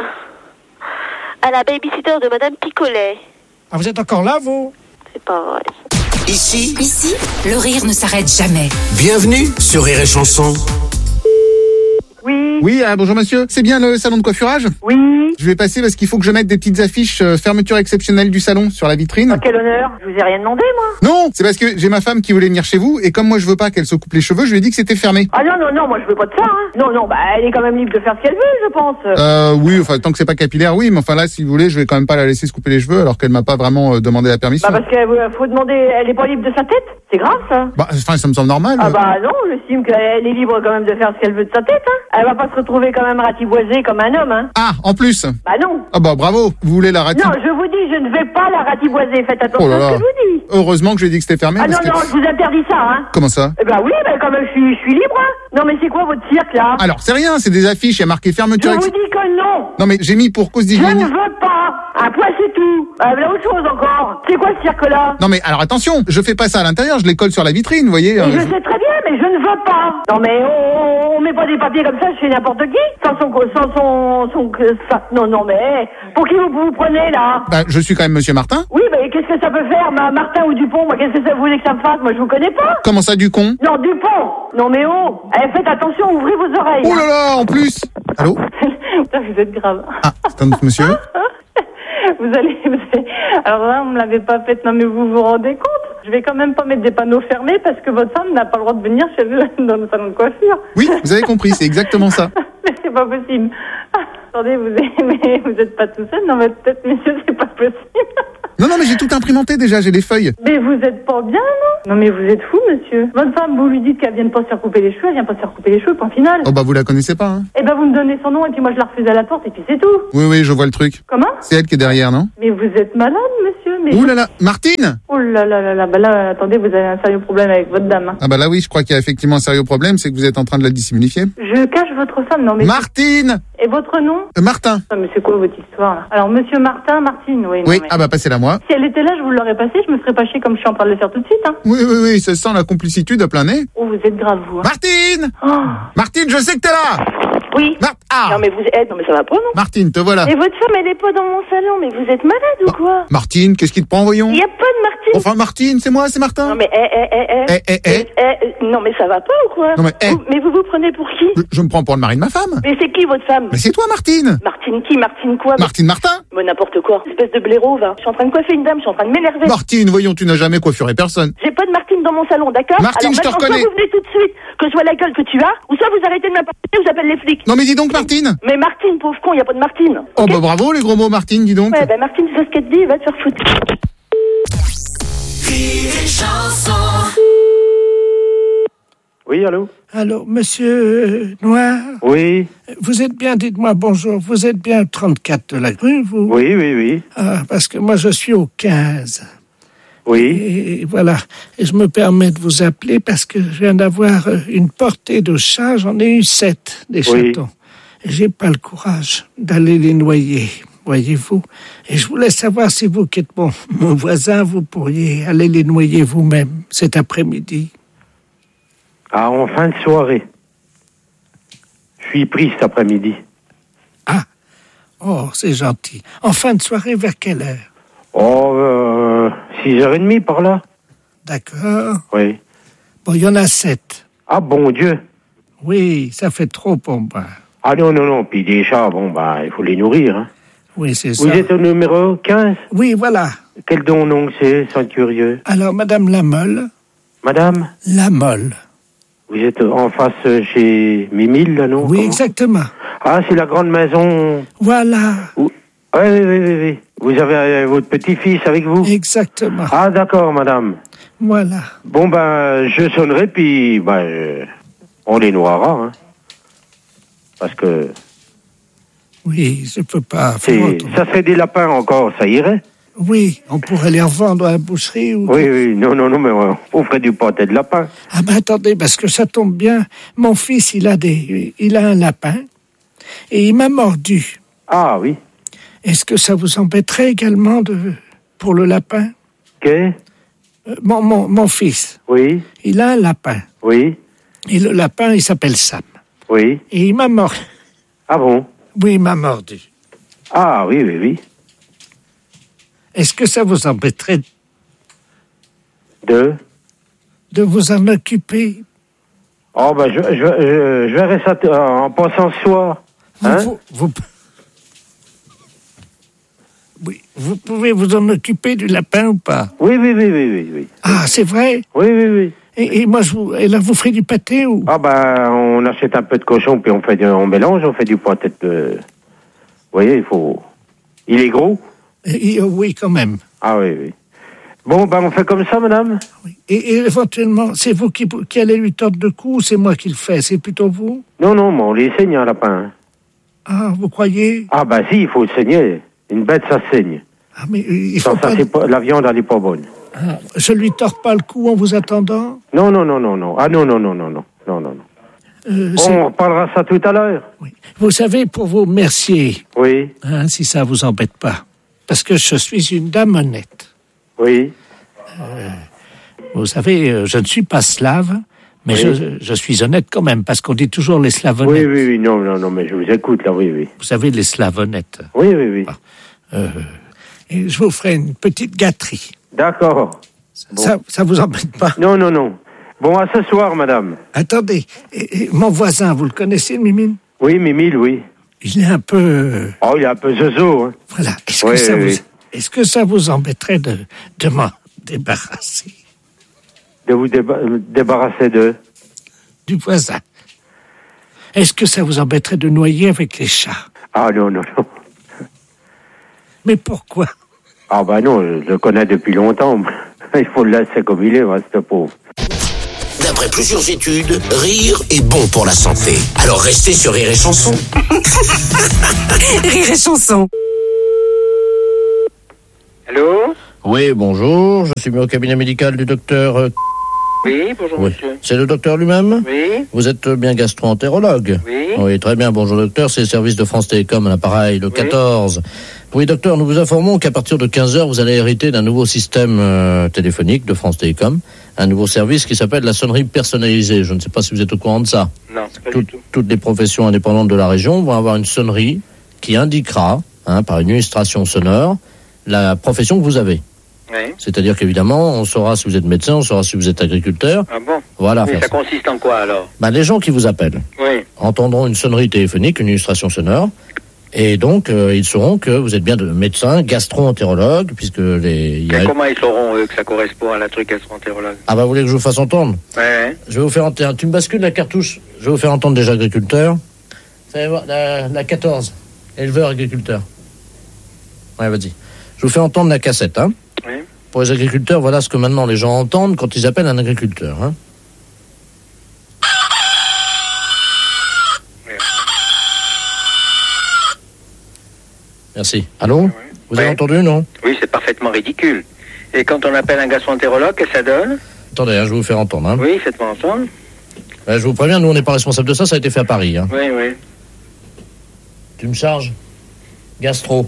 À la babysitter de Madame Picolet. Ah, vous êtes encore là, vous? C'est pas vrai. Ici, le rire ne s'arrête jamais. Bienvenue sur Rire et Chanson. Oui. Oui, bonjour monsieur. C'est bien le salon de coiffurage? Oui. Je vais passer parce qu'il faut que je mette des petites affiches fermeture exceptionnelle du salon sur la vitrine. À quel honneur? Je vous ai rien demandé, moi. Non, c'est parce que j'ai ma femme qui voulait venir chez vous et comme moi je veux pas qu'elle se coupe les cheveux, je lui ai dit que c'était fermé. Ah non, moi je veux pas de ça, hein. Non, bah elle est quand même libre de faire ce qu'elle veut, je pense. Oui, enfin tant que c'est pas capillaire, oui, mais enfin là, si vous voulez, je vais quand même pas la laisser se couper les cheveux alors qu'elle m'a pas vraiment demandé la permission. Bah parce qu'elle faut demander, elle est pas libre de sa tête. C'est grave, ça. Bah, enfin, ça me semble normal. Ah bah non, j'estime qu'elle est libre quand même de faire ce qu'elle veut de sa tête, hein. Elle va pas se retrouver quand même ratiboisée comme un homme, hein. Ah, en plus. Bah non. Ah bah bravo, vous voulez la ratiboiser? Non, je vous dis, je ne vais pas la ratiboiser. Faites attention Oh là là. à ce que je vous dis. Heureusement que je lui ai dit que c'était fermé. Ah non, parce que... non, je vous interdis ça, hein. Comment ça? Eh ben oui, ben quand même, je suis libre, hein. Non, mais c'est quoi votre cirque, là? Alors, c'est rien, c'est des affiches, il y a marqué fermeture. Je vous dis que non. Non, mais j'ai mis pour cause Je d'hygiène. ne veux pas. Un point, c'est tout. Là, autre chose encore. C'est quoi ce cirque-là? Non, mais alors attention, je fais pas ça à l'intérieur, je les colle sur la vitrine, vous voyez. Je sais très bien, mais je ne veux pas. Non, mais on met pas des papiers comme ça chez n'importe qui. Non, mais pour qui vous prenez, là? Bah, je suis quand même monsieur Martin. Oui, mais qu'est-ce que ça peut faire, Martin ou Dupont? Moi, qu'est-ce que ça voulait que ça me fasse? Moi, je vous connais pas. Comment ça, du con? Non, Dupont. Non, mais oh. Faites attention, ouvrez vos oreilles. Oh là là, en plus. Allô? Putain, vous êtes grave. Ah, c'est un autre monsieur? Vous allez... Alors là, on me l'avait pas fait. Non, mais vous vous rendez compte? Je vais quand même pas mettre des panneaux fermés parce que votre femme n'a pas le droit de venir chez vous dans le salon de coiffure. Oui, vous avez compris, c'est exactement ça. Mais c'est pas possible. Attendez, vous êtes pas tout seul dans votre tête, messieurs, c'est pas possible. Non, mais j'ai tout imprimanté déjà, j'ai les feuilles. Mais vous êtes pas bien, non? Non, mais vous êtes fou, monsieur. Votre femme, vous lui dites qu'elle vienne pas se faire couper les cheveux, elle vient pas se faire couper les cheveux, point final. Oh bah vous la connaissez pas, hein? Eh ben, vous me donnez son nom et puis moi je la refuse à la porte et puis c'est tout. Oui, je vois le truc. Comment? C'est elle qui est derrière, non? Mais vous êtes malade, monsieur, mais... Ouh là là, Martine! Oh là là là là, bah là, attendez, vous avez un sérieux problème avec votre dame. Hein. Ah bah là oui, je crois qu'il y a effectivement un sérieux problème, c'est que vous êtes en train de la dissimuler. Je cache votre femme, non mais... Martine! Et votre nom? Martin. Ah, mais c'est quoi votre histoire, là? Alors, monsieur Martine, oui. Oui, mais... ah bah passez-la moi. Si elle était là, je vous l'aurais passée, je me serais pas chier comme je suis en train de le faire tout de suite, hein. Oui, ça sent la complicitude à plein nez. Oh, vous êtes grave, vous. Hein. Martine! Oh. Martine, je sais que t'es là! Oui. Non, mais vous êtes... Non, mais ça va pas, non? Martine, te voilà. Et votre femme, elle est pas dans mon salon, mais vous êtes malade ou quoi? Martine, qu'est-ce qui te prend, voyons? Il y a pas de Martine. Enfin, Martine, c'est moi, c'est Martin. Non, mais non, mais ça va pas ou quoi? Non, mais vous vous prenez pour qui? Je me prends pour le mari de ma femme. Mais c'est qui votre femme? Mais c'est toi, Martine. Martine qui? Martine quoi? Martine Martin. Mais n'importe quoi. Espèce de blaireau, va. Je suis en train de coiffer une dame, je suis en train de m'énerver. Martine, voyons, tu n'as jamais coiffuré personne. J'ai pas de Martine dans mon salon, d'accord? Martine, alors, je te reconnais. Soit vous venez tout de suite, que je vois la gueule que tu as, ou soit vous arrêtez de m'apporter, ou j'appelle les flics. Non mais dis donc, Martine. Mais Martine, pauvre con, y a pas de Martine. Oh bah bravo, les gros mots, Martine, dis donc. Ouais, bah Martine, tu sais ce qu'elle te dit, va te faire foutre. Oui, allô? Allô, monsieur Noir? Oui. Vous êtes bien, dites-moi bonjour, vous êtes bien au 34 de la rue, vous? Oui. Ah, parce que moi je suis au 15. Oui. Et voilà, et je me permets de vous appeler parce que je viens d'avoir une portée de chats, j'en ai eu 7, des chatons. Et j'ai pas le courage d'aller les noyer, voyez-vous. Et je voulais savoir si vous, qui êtes mon voisin, vous pourriez aller les noyer vous-même cet après-midi. Ah, en fin de soirée. Je suis pris cet après-midi. Ah, oh, c'est gentil. En fin de soirée, vers quelle heure? Oh, 6h30 par là. D'accord. Oui. Bon, il y en a 7. Ah, bon Dieu. Oui, ça fait trop pour moi. Ah non, puis des chats, il faut les nourrir. Hein. Oui, c'est ça. Vous êtes au numéro 15? Oui, voilà. Quel nom c'est, sans être curieux? Alors, Madame Lamolle. Madame? Lamolle. Vous êtes en face chez Mimile, là, non? Oui, exactement. Ah, c'est la grande maison. Voilà. Oui. Vous avez votre petit-fils avec vous? Exactement. Ah, d'accord, madame. Voilà. Bon, je sonnerai, puis, on les noiera, hein. Parce que... Oui, je peux pas... Ça serait des lapins encore, ça irait? Oui, on pourrait les revendre à la boucherie ou... Oui, non, mais on ferait du pâté de lapin. Ah attendez, parce que ça tombe bien. Mon fils, il a un lapin et il m'a mordu. Ah oui. Est-ce que ça vous embêterait également pour le lapin? Qu'est? Mon fils. Oui. Il a un lapin. Oui. Et le lapin, il s'appelle Sam. Oui. Et il m'a mordu. Ah bon? Oui, il m'a mordu. Ah oui. Est-ce que ça vous embêterait de vous en occuper? Oh, je verrai ça en passant ce soir. Oui, vous pouvez vous en occuper du lapin ou pas? Oui. Ah, c'est vrai? Oui. Et moi, et là, vous ferez du pâté ou? Ah, on achète un peu de cochon, puis on mélange, on fait du pâté de... Vous voyez, il est gros? Oui, quand même. Ah oui. Bon, on fait comme ça, madame? Oui. Et éventuellement, c'est vous qui allez lui tordre le cou ou c'est moi qui le fais? C'est plutôt vous? Non, mais on les saigne, un lapin. Ah, vous croyez? Ah, si, il faut le saigner. Une bête, ça saigne. Ah, mais il faut la viande, elle n'est pas bonne. Ah, je lui tords pas le cou en vous attendant? Non. Ah, non. On reparlera ça tout à l'heure. Oui. Vous savez, pour vous remercier, oui. Si ça vous embête pas, parce que je suis une dame honnête. Oui. Vous savez, je ne suis pas slave, mais je suis honnête quand même, parce qu'on dit toujours les slaves honnêtes. Oui, non, mais je vous écoute, là, oui. Vous savez, les slaves honnêtes. Oui. Et je vous ferai une petite gâterie. D'accord. Ça vous embête pas? Non. Bon, à ce soir, madame. Attendez, et mon voisin, vous le connaissez, Mimile? Oui, Mimile, oui. Il est un peu... Oh, il est un peu zozo, hein. Voilà. Est-ce que ça vous embêterait de m'en débarrasser? De vous débarrasser de? Du voisin. Est-ce que ça vous embêterait de noyer avec les chats? Ah, non. Mais pourquoi? Ah bah non, je le connais depuis longtemps. Il faut le laisser comme il est, ce pauvre. D'après plusieurs études, rire est bon pour la santé. Alors restez sur Rire et Chanson. Rire et Chanson. Allô? Oui, bonjour. Je suis mis au cabinet médical du docteur... Oui, bonjour monsieur. C'est le docteur lui-même? Oui. Vous êtes bien gastro-entérologue? Oui. Oui, très bien. Bonjour docteur, c'est le service de France Télécom à l'appareil, le 14. Oui docteur, nous vous informons qu'à partir de 15h, vous allez hériter d'un nouveau système téléphonique de France Télécom, un nouveau service qui s'appelle la sonnerie personnalisée. Je ne sais pas si vous êtes au courant de ça. Non, pas du tout. Toutes les professions indépendantes de la région vont avoir une sonnerie qui indiquera, par une illustration sonore, la profession que vous avez. Oui. C'est-à-dire qu'évidemment, on saura si vous êtes médecin, on saura si vous êtes agriculteur. Ah bon? Voilà. Mais ça consiste en quoi alors? Les gens qui vous appellent entendront une sonnerie téléphonique, une illustration sonore, et donc ils sauront que vous êtes bien de médecin, gastro-entérologue, puisque comment ils sauront eux que ça correspond à la truc gastro-entérologue? Ah vous voulez que je vous fasse entendre? Ouais. Je vais vous faire entendre. Tu me bascules la cartouche. Je vais vous faire entendre déjà agriculteur. Vous allez voir la 14, éleveur agriculteur. Ouais, vas-y. Je vous fais entendre la cassette, Oui. Pour les agriculteurs, voilà ce que maintenant les gens entendent quand ils appellent un agriculteur, Oui. Merci. Allô? Vous avez entendu, non? Oui, c'est parfaitement ridicule. Et quand on appelle un gastro-entérologue, qu'est-ce que ça donne? Attendez, je vais vous faire entendre. Oui, faites-moi entendre. Je vous préviens, nous on n'est pas responsable de ça, ça a été fait à Paris. Oui, oui. Tu me charges? Gastro.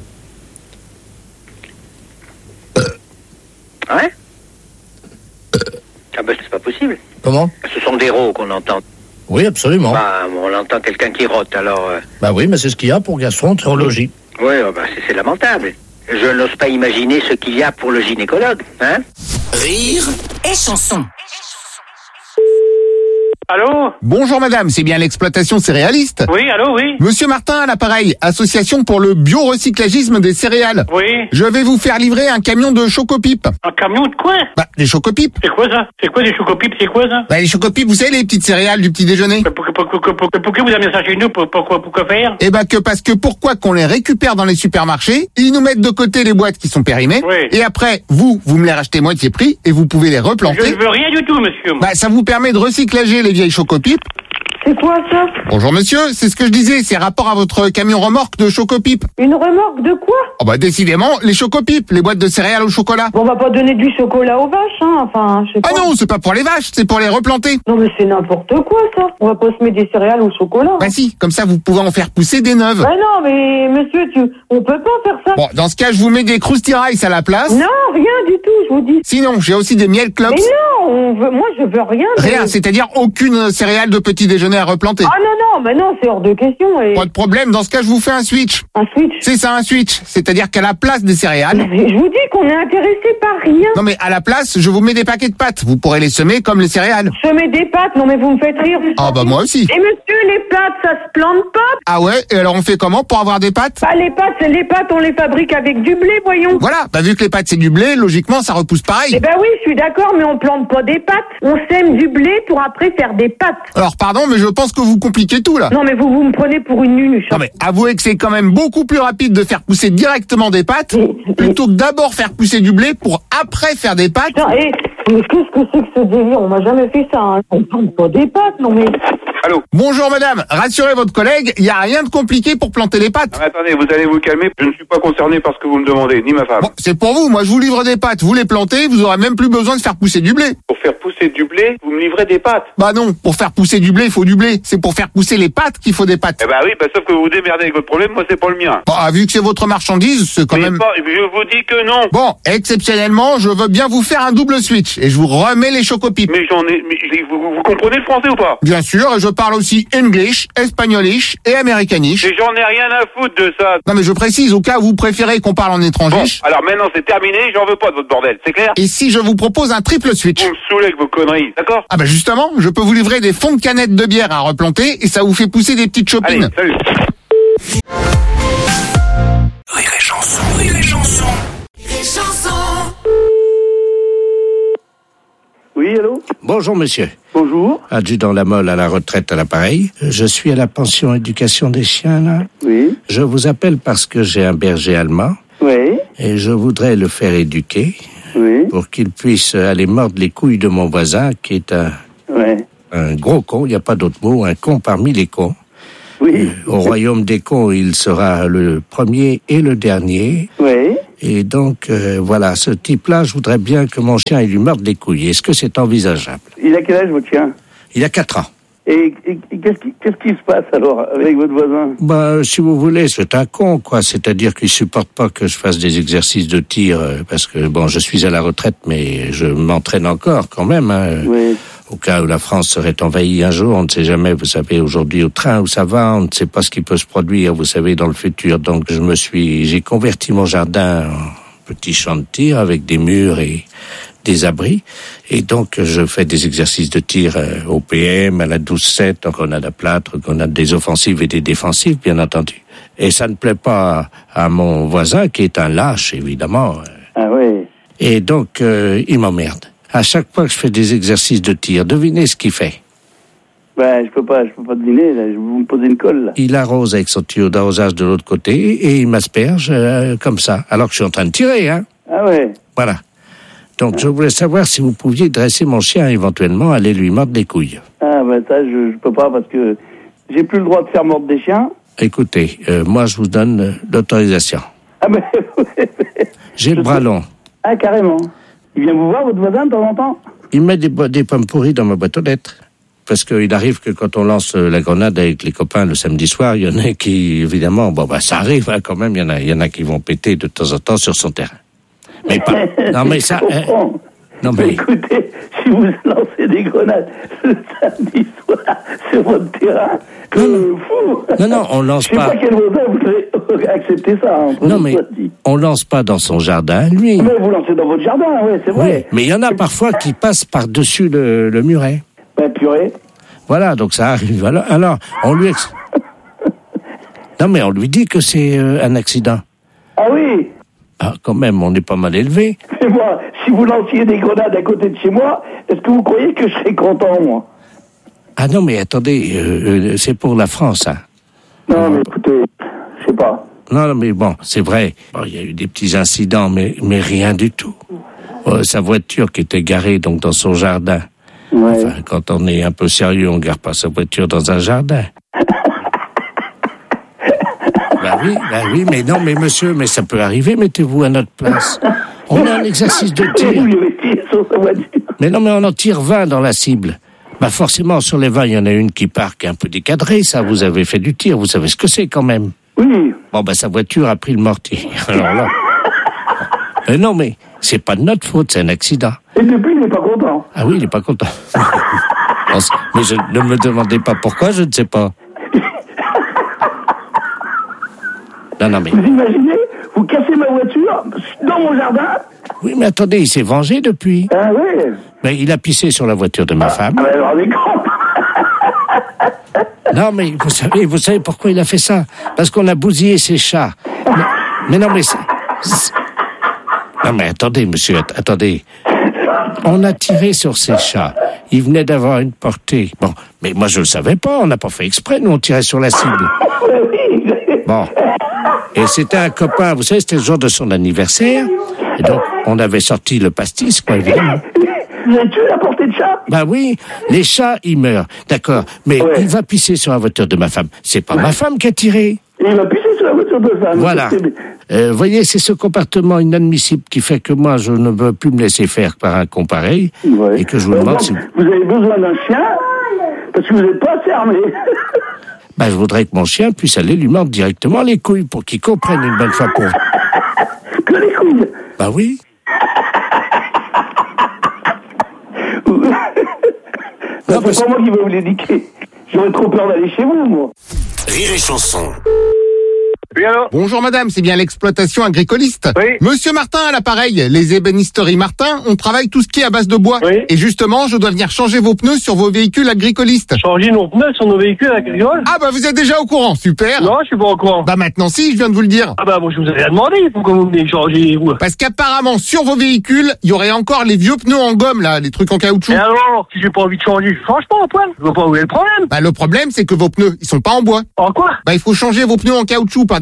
Ouais? Ah ben c'est pas possible. Comment? Ce sont des rots qu'on entend. Oui, absolument. On entend quelqu'un qui rote, alors... oui, mais c'est ce qu'il y a pour gastro-entérologie. Oui, c'est lamentable. Je n'ose pas imaginer ce qu'il y a pour le gynécologue, Rire et Chanson. Allô? Bonjour madame, c'est bien l'exploitation céréaliste? Oui, allô, oui. Monsieur Martin à l'appareil, association pour le biorecyclagisme des céréales. Oui. Je vais vous faire livrer un camion de chocopipes. Un camion de quoi? Des chocopipes. C'est quoi ça? C'est quoi des chocopipes? C'est quoi ça? Les chocopipes, vous savez, les petites céréales du petit déjeuner. Pourquoi vous amenez ça chez nous? Pourquoi faire? Parce que pourquoi qu'on les récupère dans les supermarchés, ils nous mettent de côté les boîtes qui sont périmées, et après, vous me les rachetez moitié prix, et vous pouvez les replanter. Je ne veux rien du tout, monsieur. Ça vous permet de recyclager les vieilles chocopipes. C'est quoi ça? Bonjour monsieur, c'est ce que je disais, c'est rapport à votre camion remorque de chocopipes. Une remorque de quoi? Décidément, les chocopipes, les boîtes de céréales au chocolat. On va pas donner du chocolat aux vaches, enfin, je sais pas. Ah non, c'est pas pour les vaches, c'est pour les replanter. Non mais c'est n'importe quoi ça. On va pas se mettre des céréales au chocolat. Si, comme ça vous pouvez en faire pousser des neuves. Non mais monsieur, on peut pas faire ça. Bon, dans ce cas, je vous mets des Krusty Rice à la place. Non, rien du tout, je vous dis. Sinon, j'ai aussi des miel clops. Mais non, moi je veux rien. Rien, c'est-à-dire aucune céréale de petit déjeuner à replanter. Ah non, c'est hors de question. Pas de problème, dans ce cas, je vous fais un switch. Un switch? C'est ça, un switch. C'est-à-dire qu'à la place des céréales... Mais je vous dis qu'on est intéressé par rien. Non mais à la place, je vous mets des paquets de pâtes. Vous pourrez les semer comme les céréales. Semer des pâtes? Non mais vous me faites rire. Ah moi aussi. Et monsieur, les pâtes, ça se plante pas? Ah ouais? Et alors on fait comment pour avoir des pâtes? Les pâtes, on les fabrique avec du blé, voyons. Voilà, vu que les pâtes c'est du blé, logiquement ça repousse pareil. Oui, je suis d'accord, mais on plante pas des pâtes. On sème du blé pour après faire des pâtes. Alors pardon, mais je pense que vous compliquez tout là. Non mais vous me prenez pour une nunuche. Non mais avouez que c'est quand même beaucoup plus rapide de faire pousser directement des pâtes plutôt que d'abord faire pousser du blé pour après faire des pâtes. Mais qu'est-ce que c'est que ce délire? On m'a jamais fait ça. On plante pas des pâtes, non mais... Allô? Bonjour madame, rassurez votre collègue, il n'y a rien de compliqué pour planter les pâtes. Attendez, vous allez vous calmer, je ne suis pas concerné par ce que vous me demandez, ni ma femme. C'est pour vous, moi je vous livre des pâtes, vous les plantez, vous aurez même plus besoin de faire pousser du blé. Pour faire pousser du blé, vous me livrez des pâtes? Non, pour faire pousser du blé, il faut du blé. C'est pour faire pousser les pâtes qu'il faut des pâtes. Oui, sauf que vous vous démerdez avec votre problème, moi c'est pas le mien. Vu que c'est votre marchandise, c'est quand même... je vous dis que non. Bon, exceptionnellement, je veux bien vous faire un double switch et je vous remets les chocopipes. Mais vous comprenez le français ou pas? Bien sûr, et je parle aussi English, espagnolish et americanish. Et j'en ai rien à foutre de ça. Non mais je précise, au cas où vous préférez qu'on parle en étranger. Bon, alors maintenant c'est terminé, j'en veux pas de votre bordel, c'est clair? Et si je vous propose un triple switch? Vous me saoulez avec vos conneries, d'accord? Justement, je peux vous livrer des fonds de canettes de bière à replanter et ça vous fait pousser des petites chopines. Allez, salut. Rire et Chanson, Rire et Chanson. Rire et Chanson. Oui, allô? Bonjour monsieur. Bonjour. Adjudant Lamolle à la retraite à l'appareil. Je suis à la pension éducation des chiens là. Oui. Je vous appelle parce que j'ai un berger allemand. Oui. Et je voudrais le faire éduquer. Oui. Pour qu'il puisse aller mordre les couilles de mon voisin, qui est un gros con, il n'y a pas d'autre mot, un con parmi les cons. Oui. Au royaume des cons, il sera le premier et le dernier. Oui. Et donc, voilà, ce type-là, je voudrais bien que mon chien il lui morde les couilles. Est-ce que c'est envisageable? Il a quel âge, votre chien? Il a 4 ans. Et qu'est-ce qui se passe alors avec votre voisin? Bah, si vous voulez, c'est un con, quoi. C'est-à-dire qu'il supporte pas que je fasse des exercices de tir, parce que bon, je suis à la retraite, mais je m'entraîne encore quand même. Hein, oui. Au cas où la France serait envahie un jour, on ne sait jamais. Vous savez, aujourd'hui au train où ça va, on ne sait pas ce qui peut se produire. Vous savez, dans le futur. Donc, j'ai converti mon jardin en petit champ de tir avec des murs et des abris, et donc je fais des exercices de tir au PM, à la 12-7, en grenade à plâtre, grenade des offensives et des défensives, bien entendu. Et ça ne plaît pas à mon voisin, qui est un lâche, évidemment. Ah oui. Et donc, il m'emmerde. À chaque fois que je fais des exercices de tir, devinez ce qu'il fait. Ben, je peux pas deviner, là. Vous me posez une colle, là. Il arrose avec son tuyau d'arrosage de l'autre côté, et il m'asperge comme ça, alors que je suis en train de tirer, hein. Ah ouais. Voilà. Donc, je voulais savoir si vous pouviez dresser mon chien, éventuellement, aller lui mordre les couilles. Ah, ben ça, je peux pas, parce que j'ai plus le droit de faire mordre des chiens. Écoutez, moi, je vous donne l'autorisation. Ah, ben... J'ai le bras long. Ah, carrément. Il vient vous voir, votre voisin, de temps en temps? Il met des pommes pourries dans ma boîte aux lettres. Parce qu'il arrive que quand on lance la grenade avec les copains le samedi soir, il y en a qui, évidemment, bon, bah, ça arrive, hein, quand même, il y en a qui vont péter de temps en temps sur son terrain. Mais pas. Non, mais ça. Non, mais. Écoutez, si vous lancez des grenades le samedi soir sur votre terrain, Non, on lance pas. Je sais pas quel voisin vous avez accepté ça. Hein, non, mais on lance pas dans son jardin, lui. Mais vous lancez dans votre jardin, oui, c'est vrai. Oui, mais il y en a parfois qui passent par-dessus le muret. Ben, purée. Voilà, donc ça arrive. Alors on lui. Non, mais on lui dit que c'est un accident. Ah oui. Ah, quand même, on est pas mal élevé. Mais moi, si vous lanciez des grenades à côté de chez moi, est-ce que vous croyez que je serais content, moi? Ah non, mais attendez, c'est pour la France, hein. Non, mais écoutez, je sais pas. Non, mais bon, c'est vrai. Bon, il y a eu des petits incidents, mais rien du tout. Sa voiture qui était garée donc dans son jardin. Ouais. Enfin, quand on est un peu sérieux, on garde pas sa voiture dans un jardin. Bah oui, mais non, mais monsieur, mais ça peut arriver, mettez-vous à notre place. On a un exercice de tir. Mais non, mais on en tire 20 dans la cible. Bah forcément, sur les 20, il y en a une qui part, qui est un peu décadrée, ça, vous avez fait du tir, vous savez ce que c'est quand même. Oui. Bon, bah sa voiture a pris le mortier. Alors là... non, mais c'est pas de notre faute, c'est un accident. Et depuis, il n'est pas content. Ah oui, il n'est pas content. Mais ne me demandez pas pourquoi, je ne sais pas. Non, mais... Vous imaginez, vous cassez ma voiture dans mon jardin? Oui, mais attendez, il s'est vengé depuis. Ah oui. Mais il a pissé sur la voiture de ma femme. Ah, mais alors, on est con. Non, mais vous savez pourquoi il a fait ça? Parce qu'on a bousillé ses chats. Mais non, mais... Non, mais attendez, monsieur, attendez. On a tiré sur ces chats. Ils venaient d'avoir une portée. Bon, mais moi, je le savais pas. On n'a pas fait exprès. Nous, on tirait sur la cible. Bon. Et c'était un copain. Vous savez, c'était le jour de son anniversaire. Et donc, on avait sorti le pastis, quoi, évidemment. Vous avez tué la portée de chat? Bah oui, les chats, ils meurent. D'accord. Mais il va pisser sur la voiture de ma femme. C'est pas ma femme qui a tiré. Il va pisser sur la voiture de femme. Voilà. Voyez, c'est ce comportement inadmissible qui fait que moi, je ne veux plus me laisser faire par un con pareil. Ouais. Et que je vous demande si... Vous avez besoin d'un chien parce que vous n'êtes pas assez armé. Bah, je voudrais que mon chien puisse aller lui mordre directement les couilles pour qu'il comprenne une bonne fois pour... Que les couilles? Bah oui. Non, c'est pas moi qui vais vous l'éduquer. J'aurais trop peur d'aller chez vous, moi. Rire et chanson. Oui, alors? Bonjour madame, c'est bien l'exploitation agricoliste. Oui. Monsieur Martin à l'appareil, les ébénisteries Martin, on travaille tout ce qui est à base de bois. Oui. Et justement, je dois venir changer vos pneus sur vos véhicules agricolistes. Changer nos pneus sur nos véhicules agricoles? Ah bah vous êtes déjà au courant, super. Non, je suis pas au courant. Bah maintenant si, je viens de vous le dire. Ah bah moi je vous ai rien demandé, pourquoi vous venez changer, vous? Parce qu'apparemment, sur vos véhicules, il y aurait encore les vieux pneus en gomme là, les trucs en caoutchouc. Et alors, si j'ai pas envie de changer, je change pas, Antoine. Je vois pas où est le problème. Bah le problème, c'est que vos pneus, ils sont pas en bois. En quoi? Bah il faut changer vos pneus en caoutchouc par des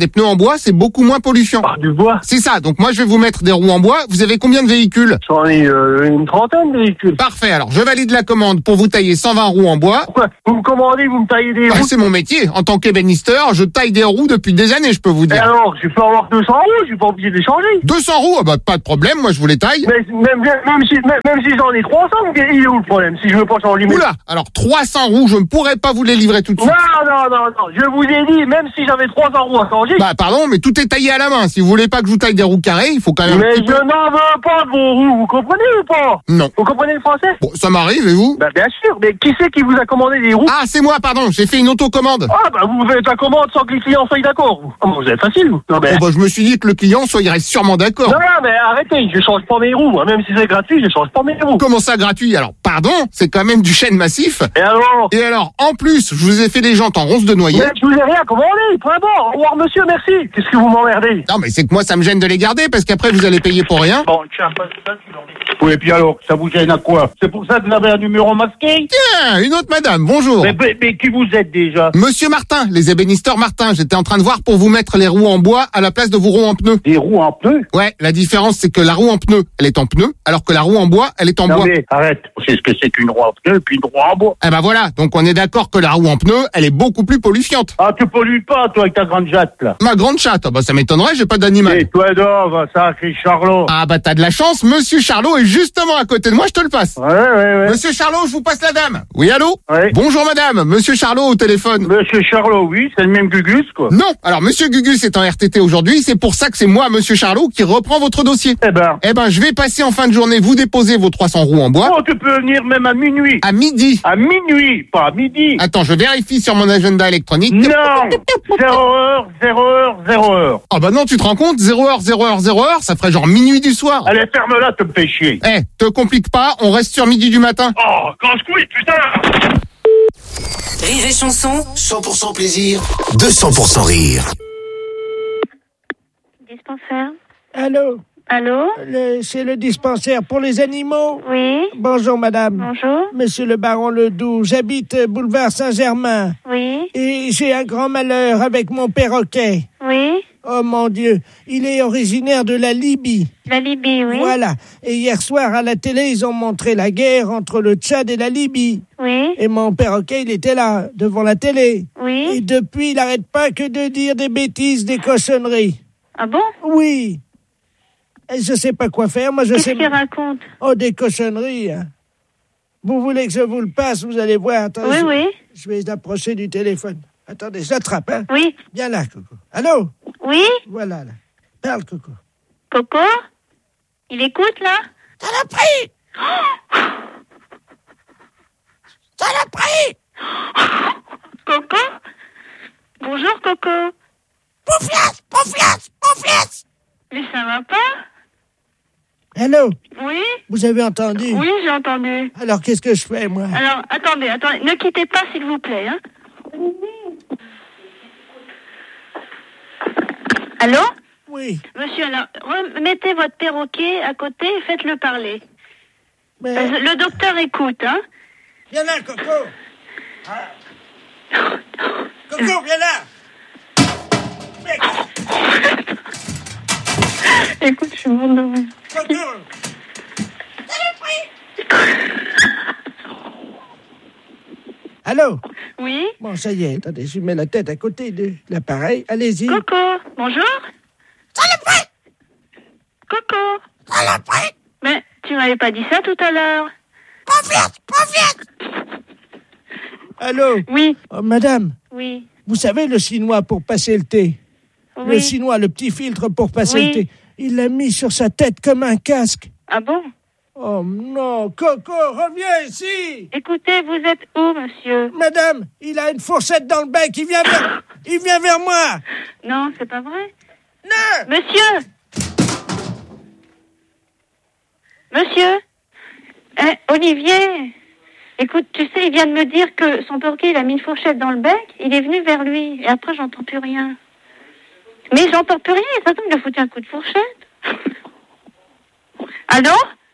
des pneus en bois, c'est beaucoup moins polluant. Du bois? C'est ça. Donc moi, je vais vous mettre des roues en bois. Vous avez combien de véhicules? J'en ai une trentaine de véhicules. Parfait. Alors, je valide la commande pour vous tailler 120 roues en bois. Pourquoi? Vous me commandez, vous me taillez des roues? C'est mon métier. En tant qu'ébénisteur, je taille des roues depuis des années, je peux vous Et dire. alors, je peux avoir 200 roues, je suis pas obligé de les changer. 200 roues? Ah bah, pas de problème. Moi, je vous les taille. Mais même si j'en ai 300, il est où le problème? Si je veux pas changer mes... Oula! Alors, 300 roues, je ne pourrais pas vous les livrer tout de suite. Non. Je vous ai dit, même si j'avais 300 roues à changer... Bah, pardon, mais tout est taillé à la main. Si vous voulez pas que je vous taille des roues carrées, il faut quand même... Mais je n'en veux pas de vos roues, vous comprenez ou pas? Non. Vous comprenez le français? Bon, ça m'arrive, et vous? Bah, bien sûr. Mais qui c'est qui vous a commandé des roues? Ah, c'est moi, pardon. J'ai fait une autocommande. Ah, bah, vous faites la commande sans que les clients soient d'accord. Vous êtes facile, vous. Non, mais... Oh, bah, je me suis dit que le client soit, il reste sûrement d'accord. Non, mais arrêtez. Je change pas mes roues. Même si c'est gratuit, je change pas mes roues. Comment ça, gratuit? Alors, pardon, c'est quand même du chêne massif. Et alors, en plus, je vous ai fait des jantes en ronce de noyer. Mais je vous ai rien commandé. Point barre. Au revoir, monsieur, merci. Qu'est-ce que vous m'emmerdez? Non, mais c'est que moi, ça me gêne de les garder, parce qu'après, vous allez payer pour rien. Bon, tiens, passe ça, tu l'en dis. Oui, et puis alors, ça vous gêne à quoi? C'est pour ça que vous avez un numéro masqué? Tiens, une autre madame, bonjour. Mais qui vous êtes déjà? Monsieur Martin, les ébénisteurs Martin, j'étais en train de voir pour vous mettre les roues en bois à la place de vos roues en pneus. Des roues en pneus? Ouais, la différence, c'est que la roue en pneu, elle est en pneu, alors que la roue en bois, elle est en bois. Non mais, arrête. C'est ce que c'est qu'une roue en pneu et puis une roue en bois. Eh ben voilà, donc on est d'accord que la roue en pneu, elle est beaucoup plus polluante. Ah, tu pollues pas, toi, avec ta grande jatte, là. Ma grande chatte, ah bah ça m'étonnerait, j'ai pas d'animal. Et toi, donc, ça, c'est Charlot. Ah bah t'as de la chance, Monsieur Charlot est justement à côté de moi, je te le passe. Ouais. Monsieur Charlot, je vous passe la dame. Oui, allô? Ouais. Bonjour madame, Monsieur Charlot au téléphone. Monsieur Charlot, oui, c'est le même Gugus, quoi. Non, alors Monsieur Gugus est en RTT aujourd'hui, c'est pour ça que c'est moi, Monsieur Charlot, qui reprend votre dossier. Eh ben, je vais passer en fin de journée vous déposer vos 300 roues en bois. Oh, tu peux venir même à minuit. À midi. À minuit, pas à midi. Attends, je vérifie sur mon agenda électronique. Non, 0h. Ah bah non, tu te rends compte, 0h, ça ferait genre minuit du soir. Allez, ferme-la, tu me fais chier. Te complique pas, on reste sur midi du matin. Oh, casse-couille, putain. Rire et chanson, 100% plaisir, 200% rire. Dispensaire. Allô? C'est le dispensaire pour les animaux? Oui. Bonjour, madame. Bonjour. Monsieur le baron Ledoux, j'habite boulevard Saint-Germain. Oui. Et j'ai un grand malheur avec mon perroquet. Oui. Oh mon Dieu, il est originaire de la Libye. La Libye, oui. Voilà. Et hier soir, à la télé, ils ont montré la guerre entre le Tchad et la Libye. Oui. Et mon perroquet, il était là, devant la télé. Oui. Et depuis, il n'arrête pas que de dire des bêtises, des cochonneries. Ah bon? Oui. Et je sais pas quoi faire, moi je sais... Qu'est-ce qu'il raconte? Oh, des cochonneries. Hein. Vous voulez que je vous le passe, vous allez voir. Attendez, oui. Je vais approcher du téléphone. Attendez, j'attrape, hein? Oui. Viens là, Coco. Allô? Oui? Voilà, là. Parle, Coco. Coco? Il écoute, là? Saloperie! Saloperie! Coco? Bonjour, Coco. Pouflasse! Mais ça va pas? Allô? Oui? Vous avez entendu? Oui, j'ai entendu. Alors, qu'est-ce que je fais, moi? Alors, attendez, ne quittez pas, s'il vous plaît, hein? Allô? Oui. Monsieur, alors, mettez votre perroquet à côté et faites-le parler. Mais... Le docteur écoute, hein? Viens là, Coco! Coco, viens là! Écoute, je suis morte de rire. Coco! Allô? Oui? Bon, ça y est, attendez, je mets la tête à côté de l'appareil. Allez-y. Coco, bonjour? Saloperie! Coco! Saloperie! Mais tu m'avais pas dit ça tout à l'heure. Pas vite! Allô? Oui. Oh, madame? Oui. Vous savez le chinois pour passer le thé? Oui. Le chinois, le petit filtre pour passer Oui. le thé. Il l'a mis sur sa tête comme un casque. Ah bon? Oh non, Coco, reviens ici! Écoutez, vous êtes où, monsieur? Madame, il a une fourchette dans le bec, il vient vers moi! Non, c'est pas vrai. Non! Monsieur! Olivier! Écoute, tu sais, il vient de me dire que son perroquet, il a mis une fourchette dans le bec, il est venu vers lui, et après, j'entends plus rien. Mais j'entends plus rien, ça tombe, il a foutu un coup de fourchette. Allô?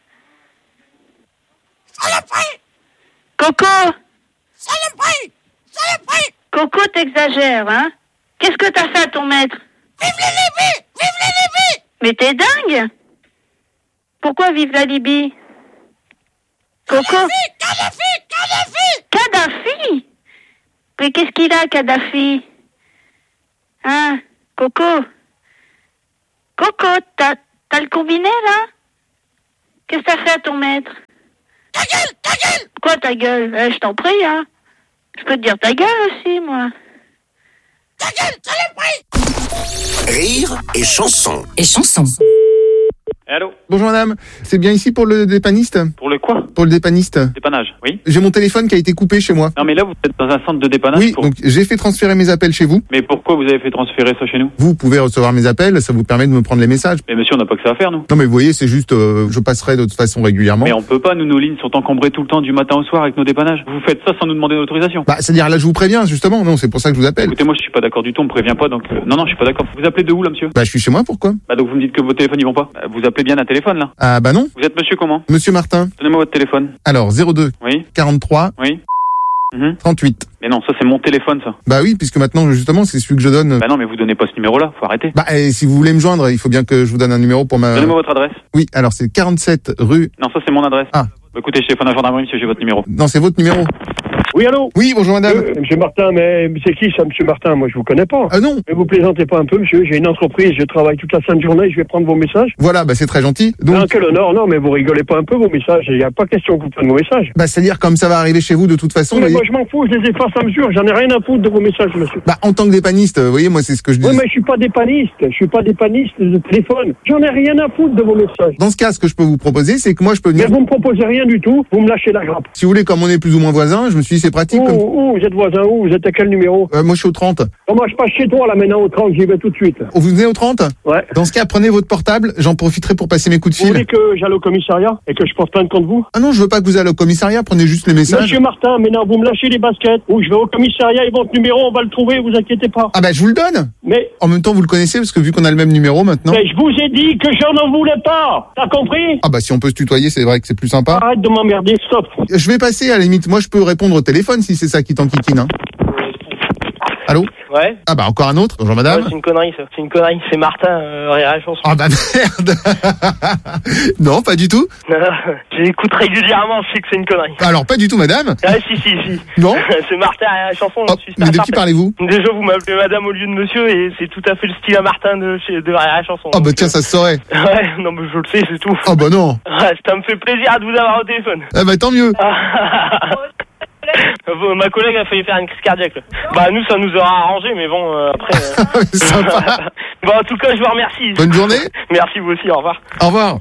Saloperie! Coco! Saloperie! Coco, t'exagères, hein? Qu'est-ce que t'as fait à ton maître? Vive la Libye! Vive la Libye! Mais t'es dingue! Pourquoi vive la Libye? Coco? Kadhafi! Mais qu'est-ce qu'il a, Kadhafi? Hein, Coco? Coco, t'as le combiné, là? Qu'est-ce que t'as fait à ton maître? Ta gueule! Quoi, ta gueule? Je t'en prie, hein. Je peux te dire ta gueule aussi, moi. Ta gueule, saloperie! Rire et chanson. Et chanson. Allô? Bonjour madame, c'est bien ici pour le dépanniste? Pour le quoi? Pour le dépanniste. Dépannage, oui. J'ai mon téléphone qui a été coupé chez moi. Non mais là vous êtes dans un centre de dépannage. Oui, donc j'ai fait transférer mes appels chez vous. Mais pourquoi vous avez fait transférer ça chez nous? Vous pouvez recevoir mes appels, ça vous permet de me prendre les messages. Mais monsieur, on n'a pas que ça à faire, nous. Non mais vous voyez, c'est juste, je passerai de toute façon régulièrement. Mais on peut pas, nous, nos lignes sont encombrées tout le temps du matin au soir avec nos dépannages. Vous faites ça sans nous demander l'autorisation. Bah, c'est-à-dire là je vous préviens, justement, non, c'est pour ça que je vous appelle. Écoutez, moi je suis pas d'accord du tout, on me prévient pas, donc non, je suis pas d'accord. Vous appelez de où là, monsieur? Bah je suis chez moi, pourquoi? Bah donc vous me dites que vos téléphones ils vont pas. Vous appelez bien un téléphone là? Ah bah non. Vous êtes monsieur comment? Monsieur Martin. Donnez-moi votre téléphone. Alors 02 Oui. 43 Oui. 38. Mais non, ça c'est mon téléphone ça. Bah oui, puisque maintenant justement c'est celui que je donne. Bah non, mais vous donnez pas ce numéro là, faut arrêter. Bah et si vous voulez me joindre, il faut bien que je vous donne un numéro pour ma... Donnez-moi votre adresse. Oui, alors c'est 47 rue... Non, ça c'est mon adresse. Ah. Bah, écoutez, je téléphone à la gendarmerie, monsieur, j'ai votre numéro. Non, c'est votre numéro. Oui, allô? Oui, bonjour madame. Monsieur Martin, mais c'est qui ça, monsieur Martin? Moi, je vous connais pas. Ah non. Mais vous plaisantez pas un peu, monsieur. J'ai une entreprise, je travaille toute la sainte journée, je vais prendre vos messages. Voilà, bah c'est très gentil. Donc... Non, quel honneur, non, mais vous rigolez pas un peu, vos messages. Il n'y a pas question que vous preniez vos messages. Bah c'est-à-dire comme ça va arriver chez vous de toute façon. Mais moi, je m'en fous, je les efface à mesure. J'en ai rien à foutre de vos messages, monsieur. Bah en tant que dépanniste, vous voyez, moi c'est ce que je dis. Oui, mais je suis pas dépanniste. Je suis pas dépanniste de téléphone. J'en ai rien à foutre de vos messages. Dans ce cas, ce que je peux vous proposer, c'est que moi je peux venir... Mais vous me proposez rien du tout, vous me lâchez la grappe. Si vous voulez, comme on est plus ou moins voisins, je me suis dit c'est pratique. Où vous êtes voisin où? Vous êtes à quel numéro? Moi je suis au 30. Bon, moi je passe chez toi là maintenant au 30, j'y vais tout de suite. Oh, vous venez au 30? Ouais. Dans ce cas, prenez votre portable, j'en profiterai pour passer mes coups de Vous fil. voulez que j'aille au commissariat et que je porte plainte contre vous? Ah non, je veux pas que vous alliez au commissariat, prenez juste les messages. Monsieur Martin, maintenant vous me lâchez les baskets, ou je vais au commissariat et votre numéro, on va le trouver, vous inquiétez pas. Ah bah je vous le donne. Mais... En même temps, vous le connaissez, parce que vu qu'on a le même numéro maintenant... Mais je vous ai dit que j'en en voulais pas. T'as compris? Ah bah si on peut se tutoyer, c'est vrai que c'est plus sympa. Arrête de m'emmerder, stop. Je vais passer, à la limite, moi je peux répondre au téléphone si c'est ça qui t'enquiquine, hein. Allô? Ouais. Ah bah encore un autre. Bonjour madame. Ouais, c'est une connerie ça. C'est une connerie. C'est Martin, la chanson. Ah bah merde. Non, pas du tout. J'écoute régulièrement, je sais que c'est une connerie. Alors pas du tout madame. Ah si. Non. C'est Martin, la chanson, je suis mais de qui parlez-vous? Déjà vous m'appelez madame au lieu de monsieur et c'est tout à fait le style à Martin de la chanson. Ah bah tiens, ça se saurait. Ouais, non mais je le sais, c'est tout. Ah bah non. Ouais, ça me fait plaisir de vous avoir au téléphone. Ah bah tant mieux. Ma collègue a failli faire une crise cardiaque là. Bah nous ça nous aura arrangé mais bon après sympa. Bon en tout cas je vous remercie. Bonne journée. Merci vous aussi, au revoir. Au revoir.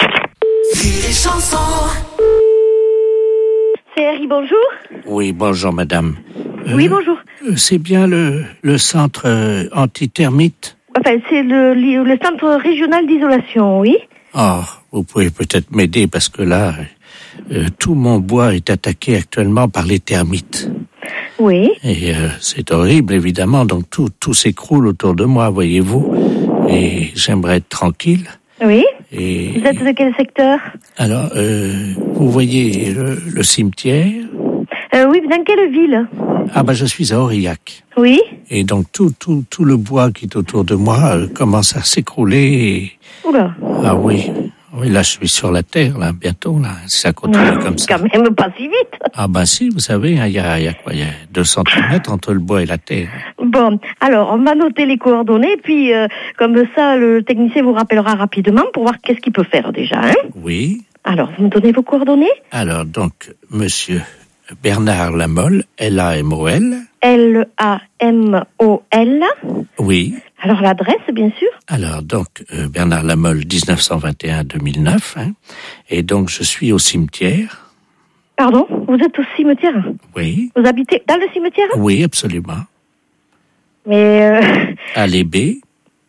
C'est Harry, bonjour. Oui, bonjour madame. Oui, bonjour. C'est bien le centre anti-termite? Enfin, c'est le centre régional d'isolation, oui. Oh, vous pouvez peut-être m'aider parce que là, tout mon bois est attaqué actuellement par les termites. Oui. Et c'est horrible, évidemment, donc tout s'écroule autour de moi, voyez-vous. Et j'aimerais être tranquille. Oui. Et vous êtes de quel secteur? Alors, vous voyez le cimetière? Oui, dans quelle ville? Ah bah je suis à Aurillac. Oui. Et donc tout le bois qui est autour de moi commence à s'écrouler. Oula. Ah oui. Oui, là, je suis sur la terre, là, bientôt, là. Si ça continue comme ça. Quand même pas si vite. Ah, bah si, vous savez, il y a quoi? Il y a 2 centimètres entre le bois et la terre. Bon, alors, on va noter les coordonnées, puis, comme ça, le technicien vous rappellera rapidement pour voir qu'est-ce qu'il peut faire déjà, hein? Oui. Alors, vous me donnez vos coordonnées? Alors, donc, monsieur Bernard Lamolle, L-A-M-O-L. L-A-M-O-L. Oui. Alors, l'adresse, bien sûr. Alors, donc, Bernard Lamolle, 1921-2009. Hein, et donc, je suis au cimetière. Pardon? Vous êtes au cimetière? Oui. Vous habitez dans le cimetière? Oui, absolument. Mais... À l'Ébé.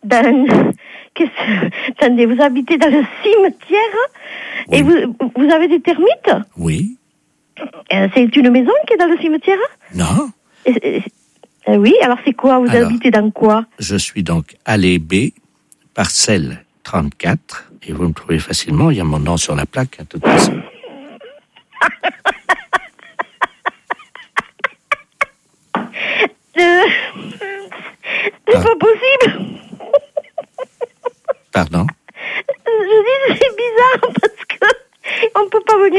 Attendez, vous habitez dans le cimetière? Oui. Et vous avez des termites? Oui. C'est une maison qui est dans le cimetière? Non. Oui, alors c'est quoi? Vous habitez dans quoi? Je suis donc à l'Ébé, parcelle 34, et vous me trouvez facilement, il y a mon nom sur la plaque, à toute façon. C'est pas possible.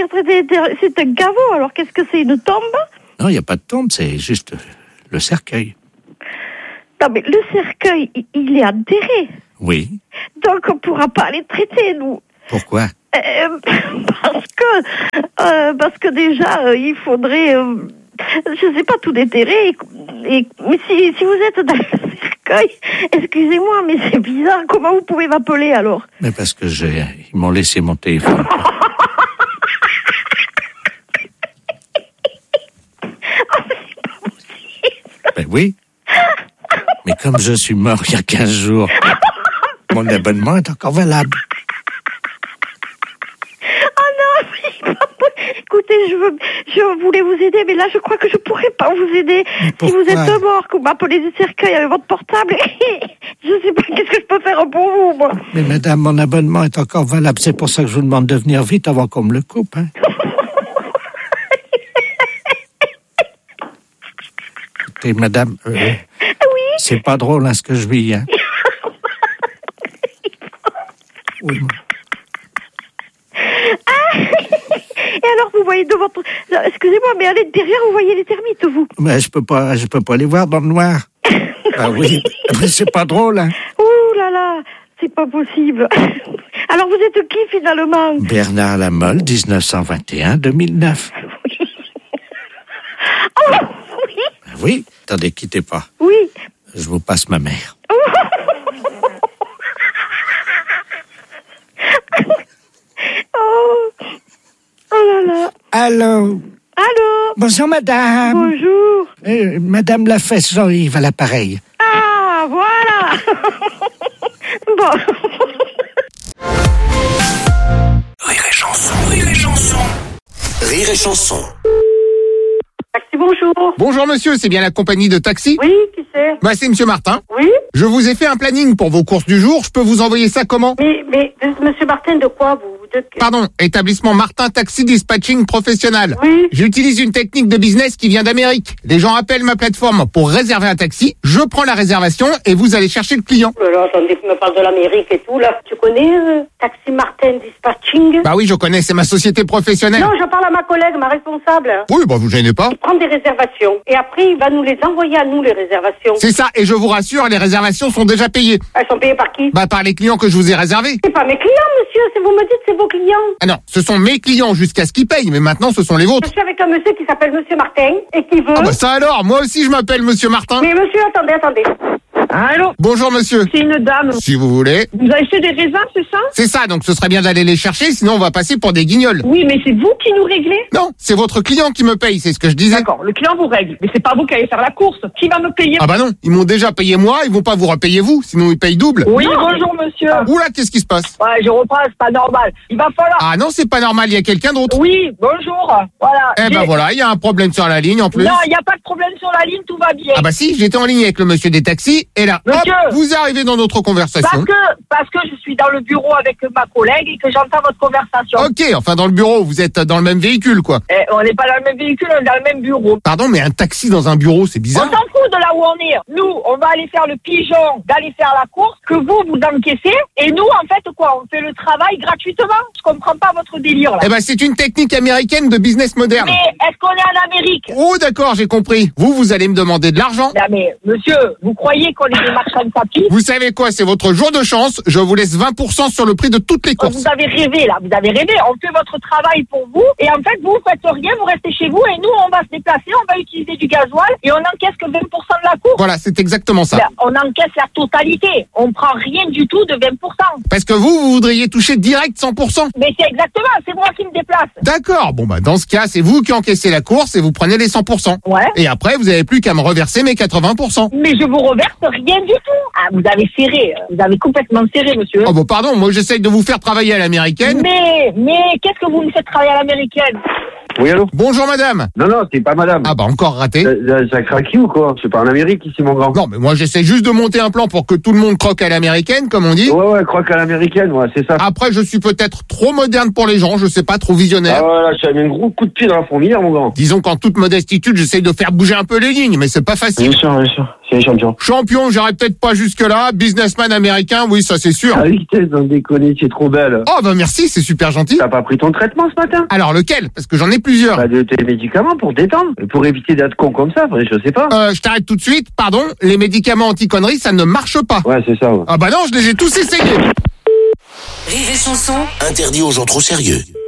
c'est un caveau, alors qu'est-ce que c'est, une tombe? Non, il n'y a pas de tombe, c'est juste le cercueil. Non, mais le cercueil, il est enterré. Oui. Donc on ne pourra pas les traiter, nous. Pourquoi? Parce que déjà, il faudrait, je sais pas, tout déterrer. Mais si vous êtes dans le cercueil, excusez-moi, mais c'est bizarre. Comment vous pouvez m'appeler alors? Mais parce que ils m'ont laissé mon téléphone. Ben oui. Mais comme je suis mort il y a 15 jours, mon abonnement est encore valable. Oh non, écoutez, je voulais vous aider, mais là, je crois que je pourrais pas vous aider. Si vous êtes mort, que vous m'appelez du cercueil avec votre portable, je sais pas qu'est-ce que je peux faire pour vous, moi. Mais madame, mon abonnement est encore valable. C'est pour ça que je vous demande de venir vite avant qu'on me le coupe, hein. Écoutez, madame, oui. C'est pas drôle, hein, ce que je vis, hein. Oui. Et alors, vous voyez de votre... Excusez-moi, mais à l'intérieur, vous voyez les termites, vous? Mais je peux pas les voir dans le noir. Ah oui, mais c'est pas drôle, hein. Ouh là là, c'est pas possible. Alors, vous êtes qui, finalement? Bernard Lamolle, 1921-2009. Oui. Oh, oui. Oui, attendez, quittez pas. Oui. Je vous passe ma mère. Oh là là. Allô? Allô? Bonjour, madame. Bonjour. Madame Lafesse Jean-Yves à l'appareil. Ah, voilà. Bon. Rire et chanson, rire et chanson. Rire et chanson. Taxi, bonjour. Bonjour monsieur, c'est bien la compagnie de taxi? Oui, qui c'est? Bah c'est monsieur Martin. Oui. Je vous ai fait un planning pour vos courses du jour, je peux vous envoyer ça comment? Mais monsieur Martin, de quoi vous? Pardon, établissement Martin Taxi Dispatching Professionnel. Oui. J'utilise une technique de business qui vient d'Amérique. Les gens appellent ma plateforme pour réserver un taxi, je prends la réservation et vous allez chercher le client. Alors, attendez, tu me parles de l'Amérique et tout, là. Tu connais Taxi Martin Dispatching? Bah oui, je connais, c'est ma société professionnelle. Non, je parle à ma collègue, ma responsable. Oui, bah vous gênez pas. Il prend des réservations et après, il va nous les envoyer à nous, les réservations. C'est ça, et je vous rassure, les réservations sont déjà payées. Elles sont payées par qui? Bah par les clients que je vous ai réservés. C'est pas mes clients, monsieur, c'est vous me dites c'est vos clients. Ah non, ce sont mes clients jusqu'à ce qu'ils payent, mais maintenant ce sont les vôtres. Je suis avec un monsieur qui s'appelle monsieur Martin et qui veut... Ah bah ça alors, moi aussi je m'appelle monsieur Martin. Mais monsieur, attendez. Allô? Bonjour monsieur. C'est une dame. Si vous voulez. Vous avez fait des raisins, c'est ça? C'est ça, donc ce serait bien d'aller les chercher, sinon on va passer pour des guignols. Oui, mais c'est vous qui nous réglez? Non, c'est votre client qui me paye, c'est ce que je disais. D'accord, le client vous règle, mais c'est pas vous qui allez faire la course. Qui va me payer? Ah bah non, ils m'ont déjà payé moi, ils vont pas vous repayer vous, sinon ils payent double. Oui, non, bonjour monsieur. Oula, qu'est-ce qui se passe? Ouais, je reprends, c'est pas normal. Il va falloir... Ah non, c'est pas normal, il y a quelqu'un d'autre. Oui, bonjour. Voilà. Eh ben voilà, il y a un problème sur la ligne en plus. Non, il n'y a pas de problème sur la ligne, tout va bien. Ah bah si, j'étais en ligne avec le monsieur des taxis, et là, monsieur, hop, vous arrivez dans notre conversation. Parce que je suis dans le bureau avec ma collègue et que j'entends votre conversation. Ok, enfin dans le bureau, vous êtes dans le même véhicule, quoi. On n'est pas dans le même véhicule, on est dans le même bureau. Pardon, mais un taxi dans un bureau, c'est bizarre. On s'en fout de là où on est. Nous, on va aller faire le pigeon d'aller faire la course, que vous encaissez, et nous, en fait, quoi, on fait le travail gratuitement. Je comprends pas votre délire, là. Eh ben, c'est une technique américaine de business moderne. Mais est-ce qu'on est en Amérique? Oh, d'accord, j'ai compris. Vous allez me demander de l'argent. Non, mais, monsieur, vous croyez qu'on est des marchands de tapis? Vous savez quoi, c'est votre jour de chance. Je vous laisse 20% sur le prix de toutes les courses. Vous avez rêvé, là. Vous avez rêvé. On fait votre travail pour vous. Et en fait, vous faites rien, vous restez chez vous. Et nous, on va se déplacer, on va utiliser du gasoil. Et on encaisse que 20% de la course. Voilà, c'est exactement ça. Ben, on encaisse la totalité. On prend rien du tout de 20%. Parce que vous voudriez toucher direct 100%. Mais c'est exactement, c'est moi qui me déplace. D'accord. Bon, bah, dans ce cas, c'est vous qui encaissez la course et vous prenez les 100%. Ouais. Et après, vous avez plus qu'à me reverser mes 80%. Mais je vous reverse rien du tout. Ah, vous avez serré. Vous avez complètement serré, monsieur. Oh, bon, pardon, moi, j'essaye de vous faire travailler à l'américaine. Mais, qu'est-ce que vous me faites travailler à l'américaine? Oui, allô? Bonjour, madame. Non, c'est pas madame. Ah bah, encore raté. Ça a craqué ou quoi? C'est pas en Amérique ici, mon grand. Non, mais moi, j'essaie juste de monter un plan pour que tout le monde croque à l'américaine, comme on dit. Ouais, croque à l'américaine, ouais, c'est ça. Après, je suis peut-être trop moderne pour les gens, je sais pas, trop visionnaire. Ah voilà, j'ai mis un gros coup de pied dans la fourmilière, mon grand. Disons qu'en toute modestitude, j'essaye de faire bouger un peu les lignes, mais c'est pas facile. Bien sûr. C'est champion. Champion, j'irai peut-être pas jusque-là. Businessman américain, oui, ça c'est sûr. Ah oui, sans déconner, tu es trop belle. Oh bah merci, c'est super gentil. T'as pas pris ton traitement ce matin? Alors lequel? Parce que j'en ai plusieurs. Bah de tes médicaments pour détendre. Pour éviter d'être con comme ça, je sais pas. Je t'arrête tout de suite, pardon. Les médicaments anti-conneries, ça ne marche pas. Ouais, c'est ça. Ouais. Ah bah non, je les ai tous essayés. Rire et chanson. Interdit aux gens trop sérieux.